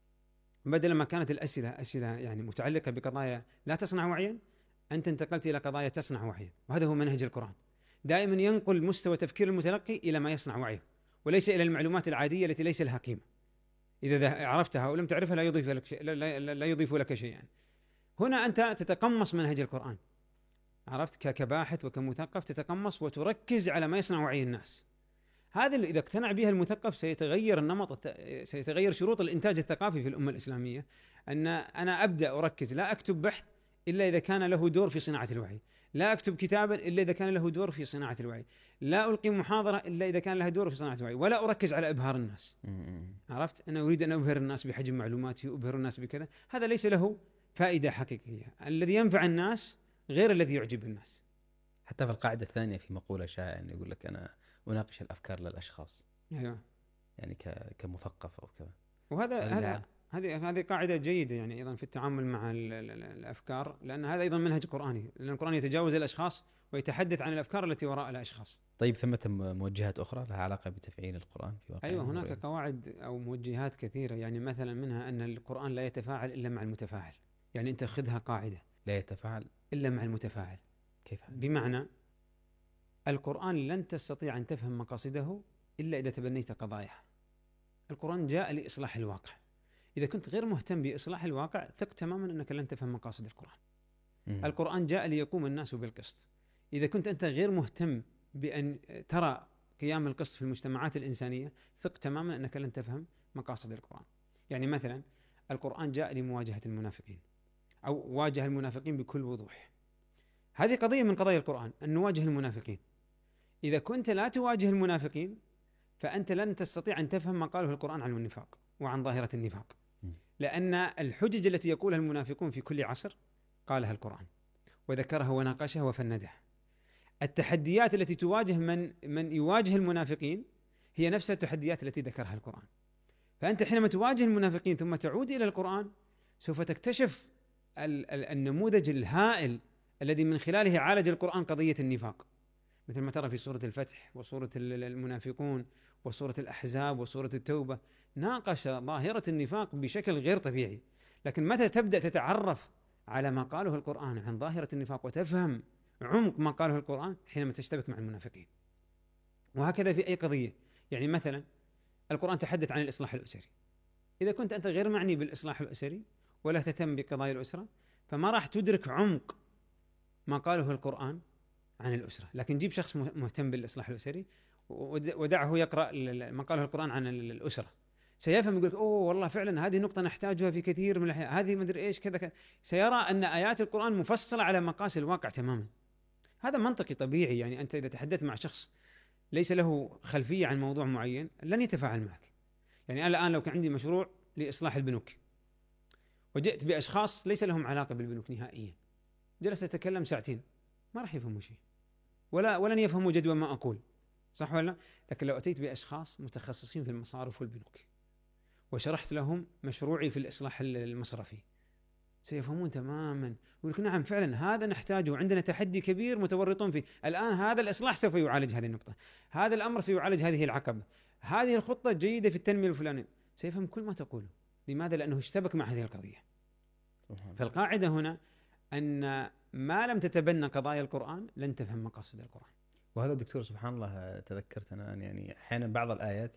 بدل ما كانت الأسئلة أسئلة يعني متعلقة بقضايا لا تصنع وعيا، أنت انتقلت إلى قضايا تصنع وعيا. وهذا هو منهج القرآن، دائما ينقل مستوى تفكير المتلقي إلى ما يصنع وعيه، وليس إلى المعلومات العادية التي ليس لها قيمة. إذا عرفتها ولم تعرفها لا يضيف لك شيء، لا, لا, لا يضيف لك شيئا. يعني هنا أنت تتقمص منهج القرآن، عرفت، كباحث وكمثقف تتقمص وتركز على ما يصنع وعي الناس. هذا اللي إذا اقتنع بها المثقف سيتغير النمط، سيتغير شروط الإنتاج الثقافي في الأمة الإسلامية. أن أنا أبدأ أركز، لا أكتب بحث إلا إذا كان له دور في صناعة الوعي، لا أكتب كتابا إلا إذا كان له دور في صناعة الوعي، لا ألقي محاضرة إلا إذا كان لها دور في صناعة الوعي، ولا أركز على إبهار الناس. عرفت، أنا أريد أن أبهر الناس بحجم معلوماتي وأبهر الناس بكذا، هذا ليس له فائدة حقيقية. الذي ينفع الناس غير الذي يعجب الناس. حتى في القاعدة الثانية في مقولة شائعة يعني يقول لك أنا أناقش الأفكار للأشخاص. أيوة. يعني كمثقف أو كذا. وهذا هذا هذه هذه قاعدة جيدة يعني أيضا في التعامل مع الأفكار، لأن هذا أيضا منهج قرآني، لأن القرآن يتجاوز الأشخاص ويتحدث عن الأفكار التي وراء الأشخاص. طيب ثمة موجهات أخرى لها علاقة بتفعيل القرآن في واقع؟ أيوة، هناك قواعد أو موجهات كثيرة، يعني مثلا منها أن القرآن لا يتفاعل إلا مع المتفاعل. يعني أنت خذها قاعدة، لا يتفاعل إلا مع المتفاعل. كيف؟ بمعنى القرآن لن تستطيع أن تفهم مقاصده إلا إذا تبنيت قضاياها. القرآن جاء لإصلاح الواقع، إذا كنت غير مهتم بإصلاح الواقع ثق تماما أنك لن تفهم مقاصد القرآن. م- القرآن جاء ليقوم الناس بالقسط، إذا كنت أنت غير مهتم بأن ترى قيام القسط في المجتمعات الإنسانية ثق تماما أنك لن تفهم مقاصد القرآن. يعني مثلا القرآن جاء لمواجهة المنافقين، أو واجه المنافقين بكل وضوح، هذه قضية من قضايا القرآن، أن نواجه المنافقين. إذا كنت لا تواجه المنافقين فأنت لن تستطيع أن تفهم ما قاله القرآن عن النفاق وعن ظاهرة النفاق، لأن الحجج التي يقولها المنافقون في كل عصر قالها القرآن وذكرها وناقشها وفندها. التحديات التي تواجه من من يواجه المنافقين هي نفس التحديات التي ذكرها القرآن. فأنت حينما تواجه المنافقين ثم تعود إلى القرآن سوف تكتشف النموذج الهائل الذي من خلاله عالج القرآن قضية النفاق، مثل ما ترى في سورة الفتح وسورة المنافقون وسورة الأحزاب وسورة التوبة، ناقش ظاهرة النفاق بشكل غير طبيعي. لكن متى تبدأ تتعرف على ما قاله القرآن عن ظاهرة النفاق وتفهم عمق ما قاله القرآن حينما تشتبك مع المنافقين. وهكذا في أي قضية، يعني مثلا القرآن تحدث عن الإصلاح الأسري، إذا كنت أنت غير معني بالإصلاح الأسري ولا تهتم بقضايا الأسرة فما راح تدرك عمق ما قاله القرآن عن الأسرة. لكن جيب شخص مهتم بالإصلاح الأسري ودعه يقرأ ما قاله القرآن عن الأسرة، سيفهم، يقول أوه والله فعلا هذه نقطة نحتاجها في كثير من الأحيان، هذه ما أدري إيش كذا كذا، سيرى أن آيات القرآن مفصلة على مقاس الواقع تماما. هذا منطقي طبيعي، يعني أنت إذا تحدثت مع شخص ليس له خلفية عن موضوع معين لن يتفاعل معك. يعني أنا الآن لو كان عندي مشروع لإصلاح البنوك وجئت بأشخاص ليس لهم علاقة بالبنوك نهائيا، جلس أتكلم ساعتين ما راح يفهموا شيء، ولا ولن يفهموا جدوى ما أقول، صح ولا لا؟ لكن لو أتيت بأشخاص متخصصين في المصارف والبنوك وشرحت لهم مشروعي في الإصلاح المصرفي سيفهمون تماما، ويقول لك نعم فعلا هذا نحتاجه، عندنا تحدي كبير متورطون فيه الآن، هذا الإصلاح سوف يعالج هذه النقطة، هذا الأمر سيعالج هذه العقبة، هذه الخطة جيدة في التنمية الفلانية، سيفهم كل ما تقوله. لماذا؟ لأنه اشتبك مع هذه القضية. فالقاعدة هنا أن ما لم تتبنى قضايا القرآن لن تفهم مقاصد القرآن. وهذا دكتور سبحان الله تذكرت أنا يعني أحيانا بعض الآيات،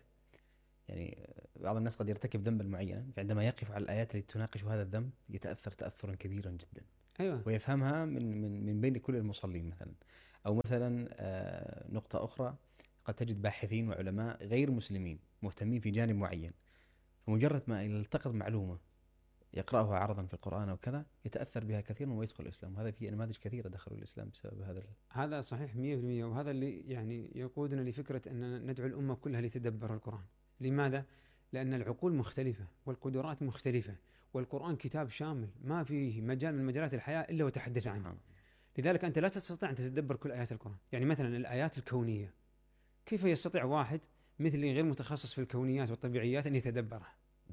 يعني بعض الناس قد يرتكب ذنبا معينا، فعندما يقف على الآيات التي تناقش هذا الذنب يتأثر تأثرا كبيرا جدا. أيوة. ويفهمها من من من بين كل المصلين مثلا. أو مثلا نقطة أخرى، قد تجد باحثين وعلماء غير مسلمين مهتمين في جانب معين، فمجرد ما يلتقط معلومة يقرأها عرضا في القرآن أو كذا يتأثر بها كثيرا ويدخل الإسلام. وهذا في نماذج كثيرة دخلوا الإسلام بسبب هذا. هذا صحيح مئة بالمئة، وهذا اللي يعني يقودنا لفكرة أن ندعو الأمة كلها لتدبر القرآن. لماذا؟ لأن العقول مختلفة والقدرات مختلفة، والقرآن كتاب شامل ما فيه مجال من مجالات الحياة إلا وتحدث عنه. لذلك أنت لا تستطيع أن تتدبر كل آيات القرآن. يعني مثلا الآيات الكونية، كيف يستطيع واحد مثلي غير متخصص في الكونيات والطبيعيات أن يتدبرها؟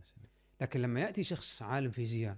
لكن لما يأتي شخص عالم فيزياء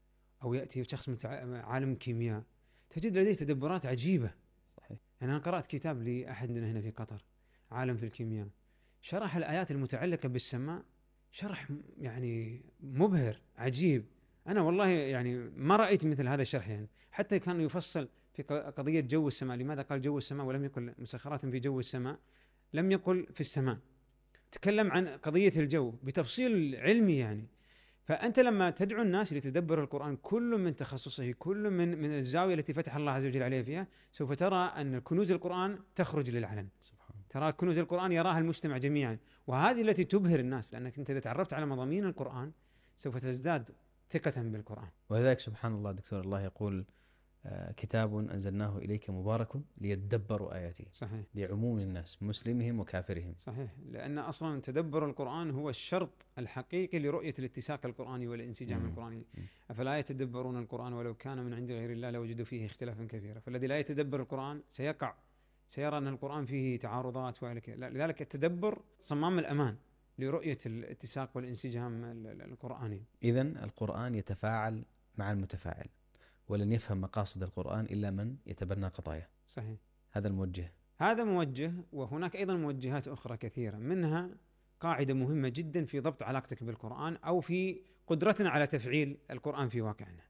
أو يأتي شخص عالم كيمياء تجد لديه تدبرات عجيبة. صحيح. يعني أنا قرأت كتاب لأحدنا هنا في قطر عالم في الكيمياء، شرح الآيات المتعلقة بالسماء شرح يعني مبهر عجيب. أنا والله يعني ما رأيت مثل هذا الشرح، يعني حتى كان يفصل في قضية جو السماء. لماذا قال جو السماء ولم يقل مسخرات في جو السماء؟ لم يقل في السماء، تكلم عن قضية الجو بتفصيل علمي. يعني فأنت لما تدعو الناس لتدبر القرآن كل من تخصصه، كل من من الزاوية التي فتح الله عز وجل عليه فيها، سوف ترى أن كنوز القرآن تخرج للعلن. سبحان. ترى كنوز القرآن يراها المجتمع جميعا، وهذه التي تبهر الناس، لأنك أنت إذا تعرفت على مضامين القرآن سوف تزداد ثقة بالقرآن. ولذلك سبحان الله دكتور الله يقول آه كتاب أنزلناه إليك مبارك ليدبروا آياته. صحيح. لعموم الناس مسلمهم وكافرهم. صحيح، لأن أصلا تدبر القرآن هو الشرط الحقيقي لرؤية الاتساق القرآني والانسجام القرآني. أفلا يتدبرون القرآن ولو كان من عند غير الله لوجدوا فيه اختلافا كثيرا. فالذي لا يتدبر القرآن سيقع سيرى أن القرآن فيه تعارضات، لذلك التدبر صمام الأمان لرؤية الاتساق والانسجام القرآني. إذن القرآن يتفاعل مع المتفاعل، ولن يفهم مقاصد القرآن إلا من يتبنى قضايا. صحيح. هذا الموجه. هذا موجه، وهناك أيضا موجهات أخرى كثيرة، منها قاعدة مهمة جدا في ضبط علاقتك بالقرآن أو في قدرتنا على تفعيل القرآن في واقعنا،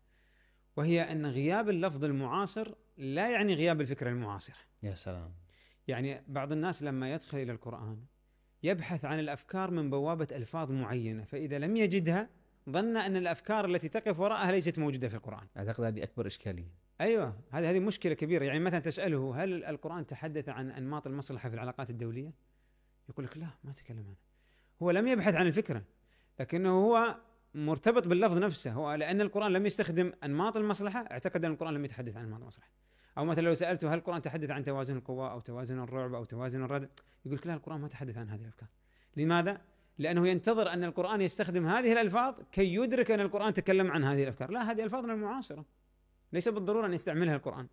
وهي أن غياب اللفظ المعاصر لا يعني غياب الفكرة المعاصرة. يا سلام. يعني بعض الناس لما يدخل إلى القرآن يبحث عن الأفكار من بوابة ألفاظ معينة، فإذا لم يجدها ظن أن الأفكار التي تقف وراءها ليست موجودة في القرآن. أعتقد هذه أكبر إشكالية. أيوة، هذه هذه مشكلة كبيرة. يعني مثلا تسأله هل القرآن تحدث عن أنماط المصلحة في العلاقات الدولية؟ يقول لك لا ما تكلم عنه. هو لم يبحث عن الفكرة، لكنه هو مرتبط باللفظ نفسه، هو لأن القرآن لم يستخدم أنماط المصلحة اعتقد أن القرآن لم يتحدث عن أنماط المصلحة. أو مثلا لو سألته هل القرآن تحدث عن توازن القوى أو توازن الرعب أو توازن الردع، يقول لك لا القرآن ما تحدث عن هذه الأفكار. لماذا؟ لأنه ينتظر أن القرآن يستخدم هذه الألفاظ كي يدرك أن القرآن تكلم عن هذه الأفكار. لا، هذه ألفاظنا المعاصرة ليس بالضرورة أن يستعملها القرآن.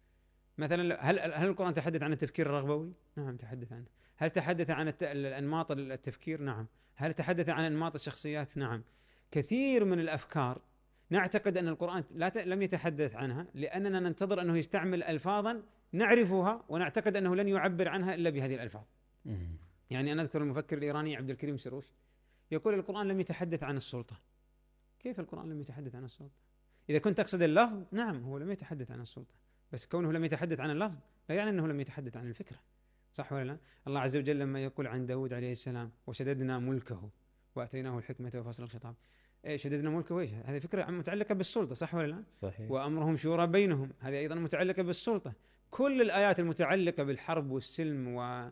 مثلا هل هل القرآن تحدث عن التفكير الرغبوي؟ نعم تحدث عنه. هل تحدث عن الأنماط التفكير؟ نعم. هل تحدث عن أنماط الشخصيات؟ نعم. كثير من الأفكار نعتقد أن القرآن لا ت... لم يتحدث عنها لأننا ننتظر أنه يستعمل ألفاظا نعرفها ونعتقد أنه لن يعبر عنها إلا بهذه الألفاظ. يعني أنا أذكر المفكر الإيراني عبد الكريم سروش يقول القرآن لم يتحدث عن السلطة. كيف القرآن لم يتحدث عن السلطة؟ إذا كنت تقصد اللفظ، نعم هو لم يتحدث عن السلطة، بس كونه لم يتحدث عن اللفظ لا يعني أنه لم يتحدث عن الفكرة. صح ولا لا؟ الله عز وجل لما يقول عن داود عليه السلام وشددنا ملكه وأتيناه الحكمة وفصل الخطاب، إيه شددنا ملكه إيش؟ هذه فكرة متعلقة بالسلطة. صح ولا لا؟ صحيح. وأمرهم شورى بينهم، هذه أيضا متعلقة بالسلطة. كل الآيات المتعلقة بالحرب والسلم و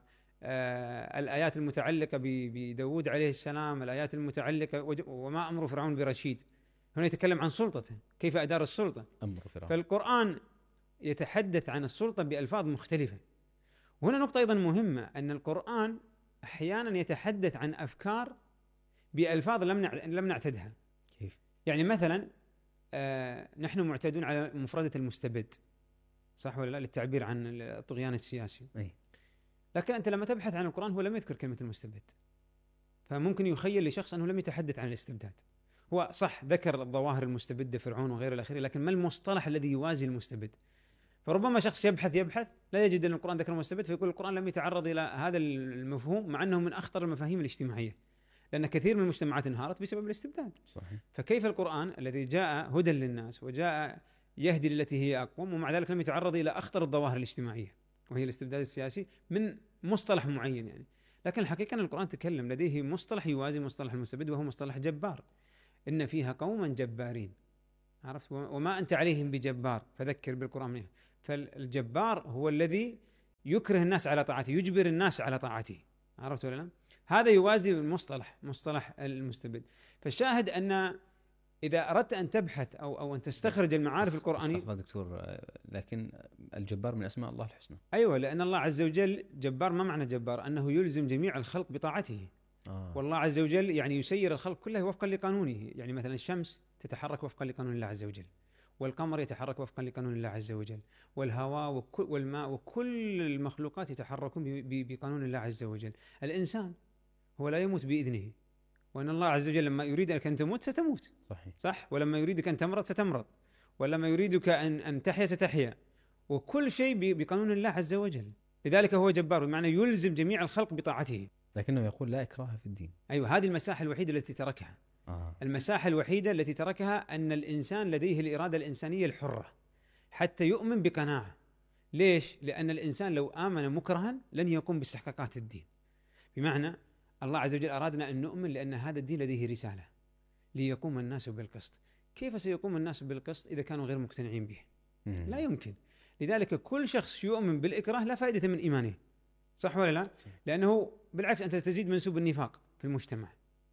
آه الآيات المتعلقة بداود عليه السلام، الآيات المتعلقة وما أمر فرعون برشيد، هنا يتكلم عن سلطته كيف أدار السلطة. أمر فرعون. فالقرآن يتحدث عن السلطة بألفاظ مختلفة. وهنا نقطة أيضا مهمة، أن القرآن أحيانا يتحدث عن أفكار بألفاظ لم لم نعتدها. كيف؟ يعني مثلا آه نحن معتادون على مفردة المستبد، صح ولا لا، للتعبير عن الطغيان السياسي. أي. لكن أنت لما تبحث عن القرآن هو لم يذكر كلمة المستبد، فممكن يخيل لشخص أنه لم يتحدث عن الاستبداد. هو صح ذكر الظواهر المستبدة فرعون وغير الأخير، لكن ما المصطلح الذي يوازي المستبد؟ فربما شخص يبحث يبحث لا يجد أن القرآن ذكر المستبد، فيقول القرآن لم يتعرض إلى هذا المفهوم، مع أنه من أخطر المفاهيم الاجتماعية، لأن كثير من المجتمعات انهارت بسبب الاستبداد. صحيح. فكيف القرآن الذي جاء هدى للناس وجاء يهدي للتي هي أقوم، ومع ذلك لم يتعرض إلى أخطر الظواهر الاجتماعية وهي الاستبداد السياسي من مصطلح معين يعني؟ لكن الحقيقة أن القرآن تكلم لديه مصطلح يوازي مصطلح المستبد، وهو مصطلح جبار. إن فيها قوما جبارين، عرفت؟ وما أنت عليهم بجبار فذكر بالقرآن منه. فالجبار هو الذي يكره الناس على طاعته، يجبر الناس على طاعته، عرفت ولا لا؟ هذا يوازي المصطلح مصطلح المستبد. فالشاهد أن إذا أردت أن تبحث أو أو أن تستخرج المعارف القرآنية. دكتور، لكن الجبار من أسماء الله الحسنى. أيوة، لأن الله عز وجل جبار. ما معنى جبار؟ أنه يلزم جميع الخلق بطاعته. آه. والله عز وجل يعني يسير الخلق كله وفقا لقانونه. يعني مثلا الشمس تتحرك وفقا لقانون الله عز وجل، والقمر يتحرك وفقا لقانون الله عز وجل، والهواء والماء وكل المخلوقات يتحركون بقانون الله عز وجل. الإنسان هو لا يموت بإذنه، وأن الله عز وجل لما يريدك أن تموت ستموت. صحيح. صح. ولما يريدك أن تمرض ستمرض، ولما يريدك أن أن تحيا ستحيا، وكل شيء بقانون الله عز وجل. لذلك هو جبار، بمعنى يلزم جميع الخلق بطاعته. لكنه يقول لا إكراه في الدين. أيوة، هذه المساحة الوحيدة التي تركها. آه. المساحة الوحيدة التي تركها أن الإنسان لديه الإرادة الإنسانية الحرة حتى يؤمن بقناعة. ليش؟ لأن الإنسان لو آمن مكرها لن يقوم باستحقاقات الدين. بمعنى الله عز وجل أرادنا أن نؤمن لأن هذا الدين لديه رسالة ليقوم الناس بالقسط. كيف سيقوم الناس بالقسط إذا كانوا غير مقتنعين به؟ مم. لا يمكن. لذلك كل شخص يؤمن بالإكراه لا فائدة من إيمانه، صح ولا لا؟ صح. لأنه بالعكس أنت تزيد منسوب النفاق في المجتمع.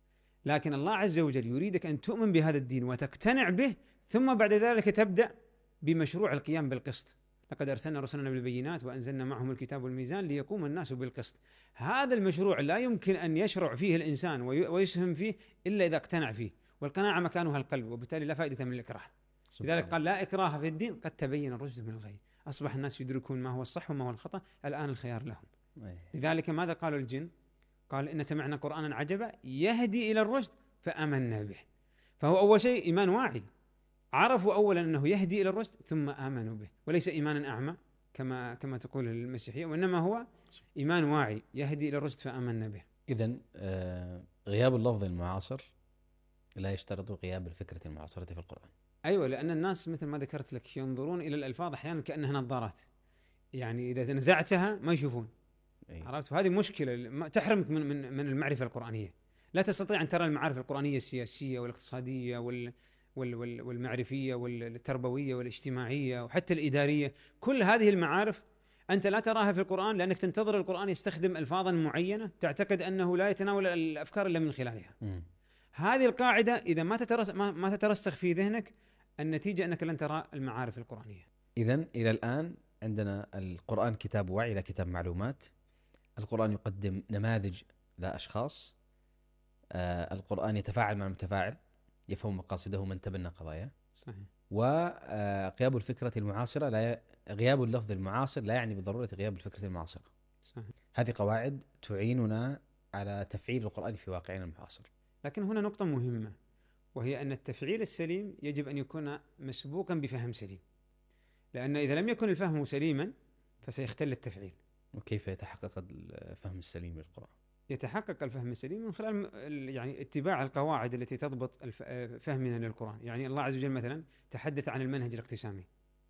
لكن الله عز وجل يريدك أن تؤمن بهذا الدين وتقتنع به، ثم بعد ذلك تبدأ بمشروع القيام بالقسط. لقد أرسلنا رسلنا بالبينات وأنزلنا معهم الكتاب والميزان ليقوم الناس بالقسط. هذا المشروع لا يمكن أن يشرع فيه الإنسان ويسهم فيه إلا إذا اقتنع فيه، والقناعة مكانها القلب، وبالتالي لا فائدة من الإكراه. لذلك قال لا إكراه في الدين قد تبين الرشد من الغي. أصبح الناس يدركون ما هو الصح وما هو الخطأ، الآن الخيار لهم. لذلك ماذا قالوا الجن؟ قال إن سمعنا قرآنا عجبا يهدي إلى الرشد فآمنا به. فهو أول شيء إيمان واعي، عرفوا أولا أنه يهدي إلى الرشد ثم آمنوا به، وليس إيمانا أعمى كما كما تقول المسيحية، وإنما هو إيمان واعي يهدي إلى الرشد فآمنا به. إذن آه غياب اللفظ المعاصر لا يشترط غياب الفكرة المعاصرة في القرآن. أيوة، لأن الناس مثل ما ذكرت لك ينظرون إلى الألفاظ أحيانا كأنها نظارات، يعني إذا نزعتها ما يشوفون. أيه. عرفت؟ وهذه مشكلة تحرمك من من من المعرفة القرآنية. لا تستطيع أن ترى المعارف القرآنية السياسية والاقتصادية وال والمعرفية والتربوية والاجتماعية وحتى الإدارية. كل هذه المعارف أنت لا تراها في القرآن، لأنك تنتظر القرآن يستخدم ألفاظا معينة تعتقد أنه لا يتناول الأفكار إلا من خلالها. م. هذه القاعدة إذا ما تترس ما, ما تترسخ في ذهنك، النتيجة أنك لن ترى المعارف القرآنية. إذن إلى الآن عندنا القرآن كتاب وعي لا كتاب معلومات. القرآن يقدم نماذج لا أشخاص. آه القرآن يتفاعل مع المتفاعل، يفهم مقاصده من تبنى قضايا. صحيح. وغياب الفكرة المعاصرة لا غياب اللفظ المعاصر لا يعني بالضرورة غياب الفكرة المعاصرة. صحيح. هذه قواعد تعيننا على تفعيل القرآن في واقعنا المعاصر. لكن هنا نقطة مهمة، وهي أن التفعيل السليم يجب أن يكون مسبوقا بفهم سليم، لأن إذا لم يكن الفهم سليما فسيختل التفعيل. وكيف يتحقق الفهم السليم للقرآن؟ يتحقق الفهم السليم من خلال يعني اتباع القواعد التي تضبط فهمنا للقرآن. يعني الله عز وجل مثلا تحدث عن المنهج الاقتسامي.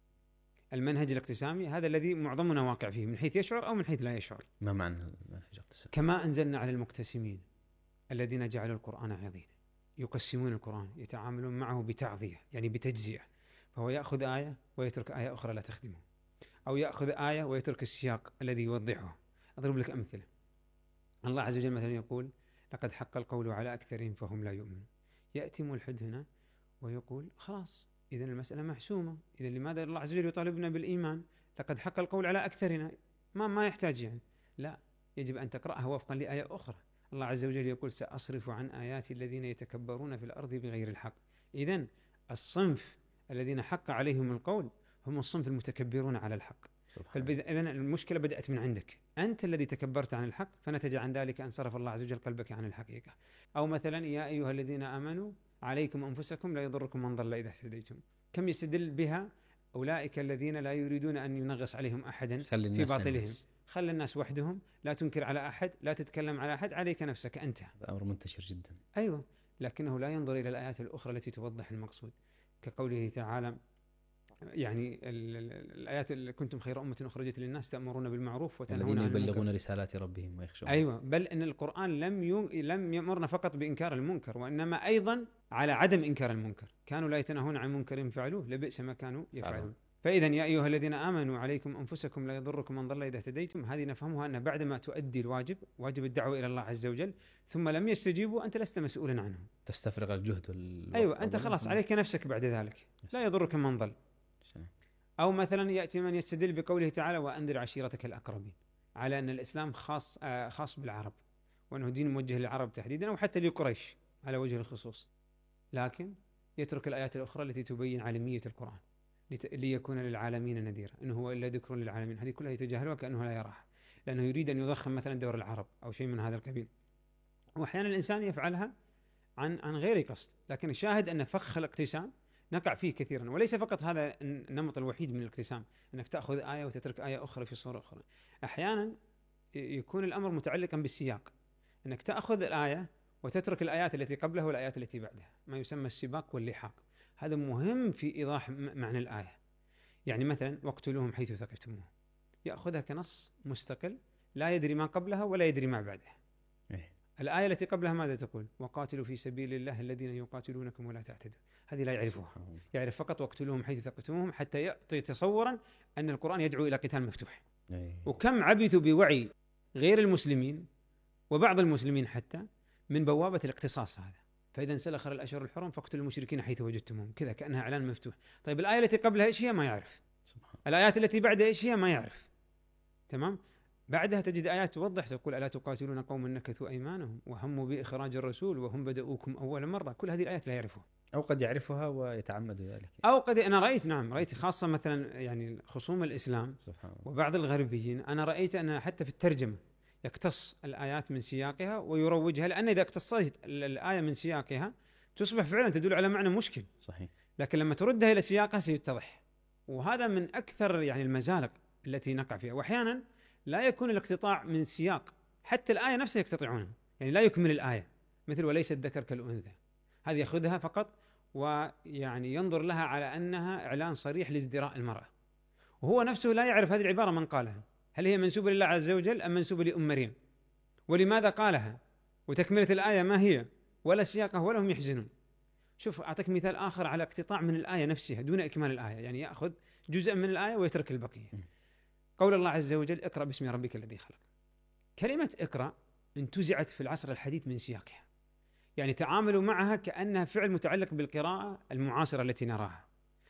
المنهج الاقتسامي هذا الذي معظمنا واقع فيه من حيث يشعر أو من حيث لا يشعر. ما معنى المنهج الاقتسامي؟ كما أنزلنا على المقتسمين الذين جعلوا القرآن عظيم، يقسمون القرآن، يتعاملون معه بتعظية يعني بتجزئة. فهو يأخذ آية ويترك آية أخرى لا تخدمه، أو يأخذ آية ويترك السياق الذي يوضحه. أضرب لك أمثلة. الله عز وجل مثلا يقول لقد حق القول على أكثرهم فهم لا يؤمنون. يأتي ملحد هنا ويقول خلاص إذن المسألة محسومة، إذن لماذا الله عز وجل يطالبنا بالإيمان؟ لقد حق القول على أكثرنا، ما ما يحتاج يعني. لا، يجب أن تقرأها وفقا لآية أخرى. الله عز وجل يقول سأصرف عن آيات الذين يتكبرون في الأرض بغير الحق. إذن الصنف الذين حق عليهم القول هم الصنف المتكبرون على الحق. فإذن المشكلة بدأت من عندك، أنت الذي تكبرت عن الحق، فنتج عن ذلك أن صرف الله عز وجل قلبك عن الحقيقة. أو مثلا يا أيها الذين آمنوا عليكم أنفسكم لا يضركم من ضل إذا اهتديتم. كم يستدل بها أولئك الذين لا يريدون أن ينغص عليهم أحدا في باطلهم. خلي الناس وحدهم، لا تنكر على أحد، لا تتكلم على أحد، عليك نفسك أنت. هذا أمر منتشر جدا. أيوة، لكنه لا ينظر إلى الآيات الأخرى التي توضح المقصود، كقوله تعالى يعني الآيات اللي كنتم خير أمة أخرجت للناس تأمرون بالمعروف وتنهون عن المنكر يبلغون رسالات ربهم ويخشون. أيوة، بل أن القرآن لم لم يأمرنا فقط بإنكار المنكر، وإنما أيضا على عدم إنكار المنكر. كانوا لا يتناهون عن منكر فعلوه لبئس ما كانوا يفعلون. فإذا يا أيها الذين آمنوا عليكم أنفسكم لا يضركم من ضل إذا اهتديتم، هذه نفهمها أن بعدما تؤدي الواجب، واجب الدعوة إلى الله عز وجل، ثم لم يستجيبوا، أنت لست مسؤولا عنهم، تستفرغ الجهد وال... أيوة، أنت خلاص عليك نفسك بعد ذلك، لا يضرك من ضل. أو مثلا يأتي من يستدل بقوله تعالى وأنذر عشيرتك الأقربين، على أن الإسلام خاص آه خاص بالعرب، وأنه دين موجه للعرب تحديدا، أو حتى لقريش على وجه الخصوص، لكن يترك الآيات الأخرى التي تبين عالمية القرآن ليكون للعالمين نذيرا، إنه هو إلا ذكر للعالمين. هذه كلها يتجاهلها كأنه لا يراها، لأنه يريد أن يضخم مثلا دور العرب أو شيء من هذا القبيل. وأحيانا الإنسان يفعلها عن عن غير قصد، لكن الشاهد أن فخ الاقتسام نقع فيه كثيرا، وليس فقط هذا النمط الوحيد من الاقتسام، أنك تأخذ آية وتترك آية أخرى في صورة أخرى. أحيانا يكون الأمر متعلقا بالسياق، أنك تأخذ الآية وتترك الآيات التي قبلها والآيات التي بعدها، ما يسمى السباق واللحاق. هذا مهم في إيضاح معنى الآية. يعني مثلا واقتلوهم حيث ثقفتموهم، يأخذها كنص مستقل لا يدري ما قبلها ولا يدري ما بعدها. إيه؟ الآية التي قبلها ماذا تقول؟ وقاتلوا في سبيل الله الذين يقاتلونكم ولا تعتدوا. هذه لا يعرفها، يعرف فقط واقتلوهم حيث ثقفتموهم، حتى يعطي تصورا أن القرآن يدعو إلى قتال مفتوح. إيه؟ وكم عبثوا بوعي غير المسلمين وبعض المسلمين حتى من بوابة الاقتصاص هذا. فإذا انسلخ الأشهر الحرم فاقتلوا المشركين حيث وجدتموهم، كذا كأنها إعلان مفتوح. طيب الآية التي قبلها إيش هي؟ ما يعرف. سبحان. الآيات التي بعدها إيش هي؟ ما يعرف. تمام. بعدها تجد آيات توضح، تقول ألا تقاتلون قوما نكثوا أيمانهم وهموا بإخراج الرسول وهم بدؤوكم أول مرة. كل هذه الآيات لا يعرفها، أو قد يعرفها ويتعمد ذلك، أو قد أنا رأيت نعم رأيت خاصة مثلا يعني خصوم الإسلام سبحان الله وبعض الغربيين، أنا رأيت أن حتى في الترجمة يقتص الآيات من سياقها ويروجها، لأن إذا اقتصيت الآية من سياقها تصبح فعلا تدل على معنى مشكل. صحيح. لكن لما تردها إلى سياقها سيتضح، وهذا من أكثر يعني المزالق التي نقع فيها. وأحيانا لا يكون الاقتطاع من سياق، حتى الآية نفسها يقتطعونها، يعني لا يكمل الآية، مثل وليس الذكر كالأنثى، هذه يأخذها فقط ويعني ينظر لها على أنها إعلان صريح لازدراء المرأة، وهو نفسه لا يعرف هذه العبارة من قالها، هل هي منسوبة لله عز وجل أم منسوبة لأم مريم، ولماذا قالها، وتكملة الآية ما هي، ولا سياقه، ولا هم يحزنون. شوف أعطيك مثال آخر على اقتطاع من الآية نفسها دون إكمال الآية، يعني يأخذ جزء من الآية ويترك البقية. قول الله عز وجل اقرأ باسم ربك الذي خلق. كلمة اقرأ انتزعت في العصر الحديث من سياقها، يعني تعاملوا معها كأنها فعل متعلق بالقراءة المعاصرة التي نراها،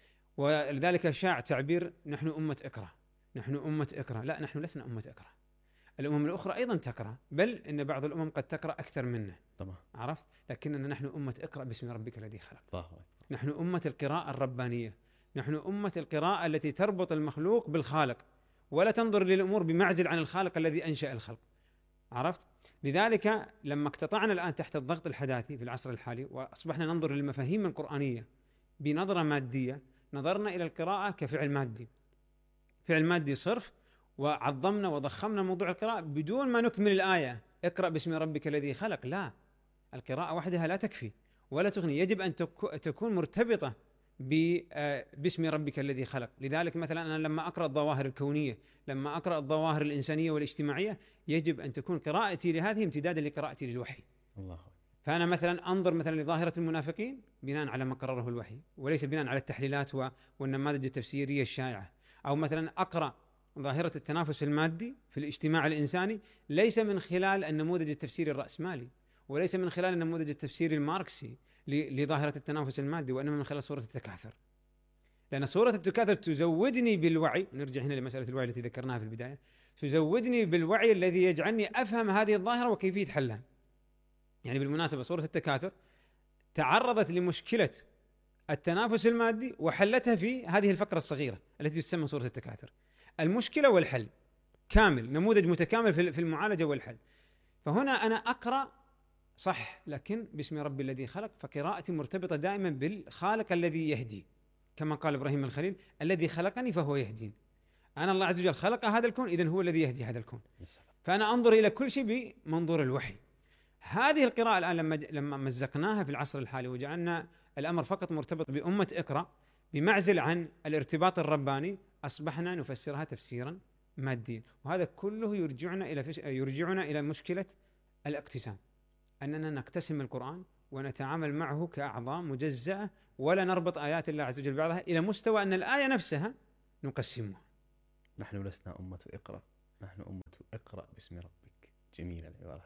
ولذلك شاع تعبير نحن أمة اقرأ، نحن أمة اقرأ. لا، نحن لسنا أمة اقرأ، الأمم الأخرى أيضا تقرأ، بل إن بعض الأمم قد تقرأ أكثر منا طبعا، عرفت؟ لكننا نحن أمة اقرأ باسم ربك الذي خلق. طبعا. نحن أمة القراءة الربانية، نحن أمة القراءة التي تربط المخلوق بالخالق، ولا تنظر للأمور بمعزل عن الخالق الذي أنشأ الخلق، عرفت؟ لذلك لما اقتطعنا الآن تحت الضغط الحداثي في العصر الحالي وأصبحنا ننظر للمفاهيم القرآنية بنظرة مادية، نظرنا إلى القراءة كفعل مادي، فعل مادي صرف، وعظمنا وضخمنا موضوع القراءة بدون ما نكمل الآية اقرأ باسم ربك الذي خلق. لا، القراءة وحدها لا تكفي ولا تغني، يجب أن تكون مرتبطة باسم ربك الذي خلق. لذلك مثلا أنا لما أقرأ الظواهر الكونية، لما أقرأ الظواهر الإنسانية والاجتماعية، يجب أن تكون قراءتي لهذه امتدادا لقراءتي للوحي. الله. فأنا مثلا أنظر مثلا لظاهرة المنافقين بناء على ما قرره الوحي، وليس بناء على التحليلات والنماذج التفسيرية الشائعة. أو مثلا أقرأ ظاهرة التنافس المادي في الاجتماع الإنساني ليس من خلال النموذج التفسيري الرأسمالي، وليس من خلال النموذج التفسيري الماركسي لظاهرة التنافس المادي، وإنما من خلال صورة التكاثر، لأن صورة التكاثر تزودني بالوعي. نرجع هنا لمسألة الوعي التي ذكرناها في البداية، تزودني بالوعي الذي يجعلني أفهم هذه الظاهرة وكيفية حلها. يعني بالمناسبة صورة التكاثر تعرضت لمشكلة التنافس المادي وحلتها في هذه الفقرة الصغيرة التي تسمى سورة التكاثر. المشكلة والحل كامل، نموذج متكامل في المعالجة والحل. فهنا أنا أقرأ صح، لكن باسم ربي الذي خلق، فقراءتي مرتبطة دائما بالخالق الذي يهدي، كما قال إبراهيم الخليل: الذي خلقني فهو يهدين. أنا الله عز وجل خلق هذا الكون، إذن هو الذي يهدي هذا الكون. فأنا أنظر إلى كل شيء بمنظور الوحي. هذه القراءة الآن لما لما مزقناها في العصر الحالي وجعلنا الأمر فقط مرتبط بأمة اقرأ بمعزل عن الارتباط الرباني، أصبحنا نفسرها تفسيرا ماديا. وهذا كله يرجعنا إلى فش... يرجعنا إلى مشكلة الاقتسام، أننا نقتسم القرآن ونتعامل معه كأعضاء مجزأة، ولا نربط آيات الله عز وجل بعضها إلى مستوى أن الآية نفسها نقسمها. نحن لسنا أمة اقرأ، نحن أمة اقرأ باسم ربك. جميلة العبارة.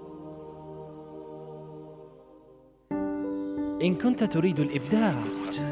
إن كنت تريد الإبداع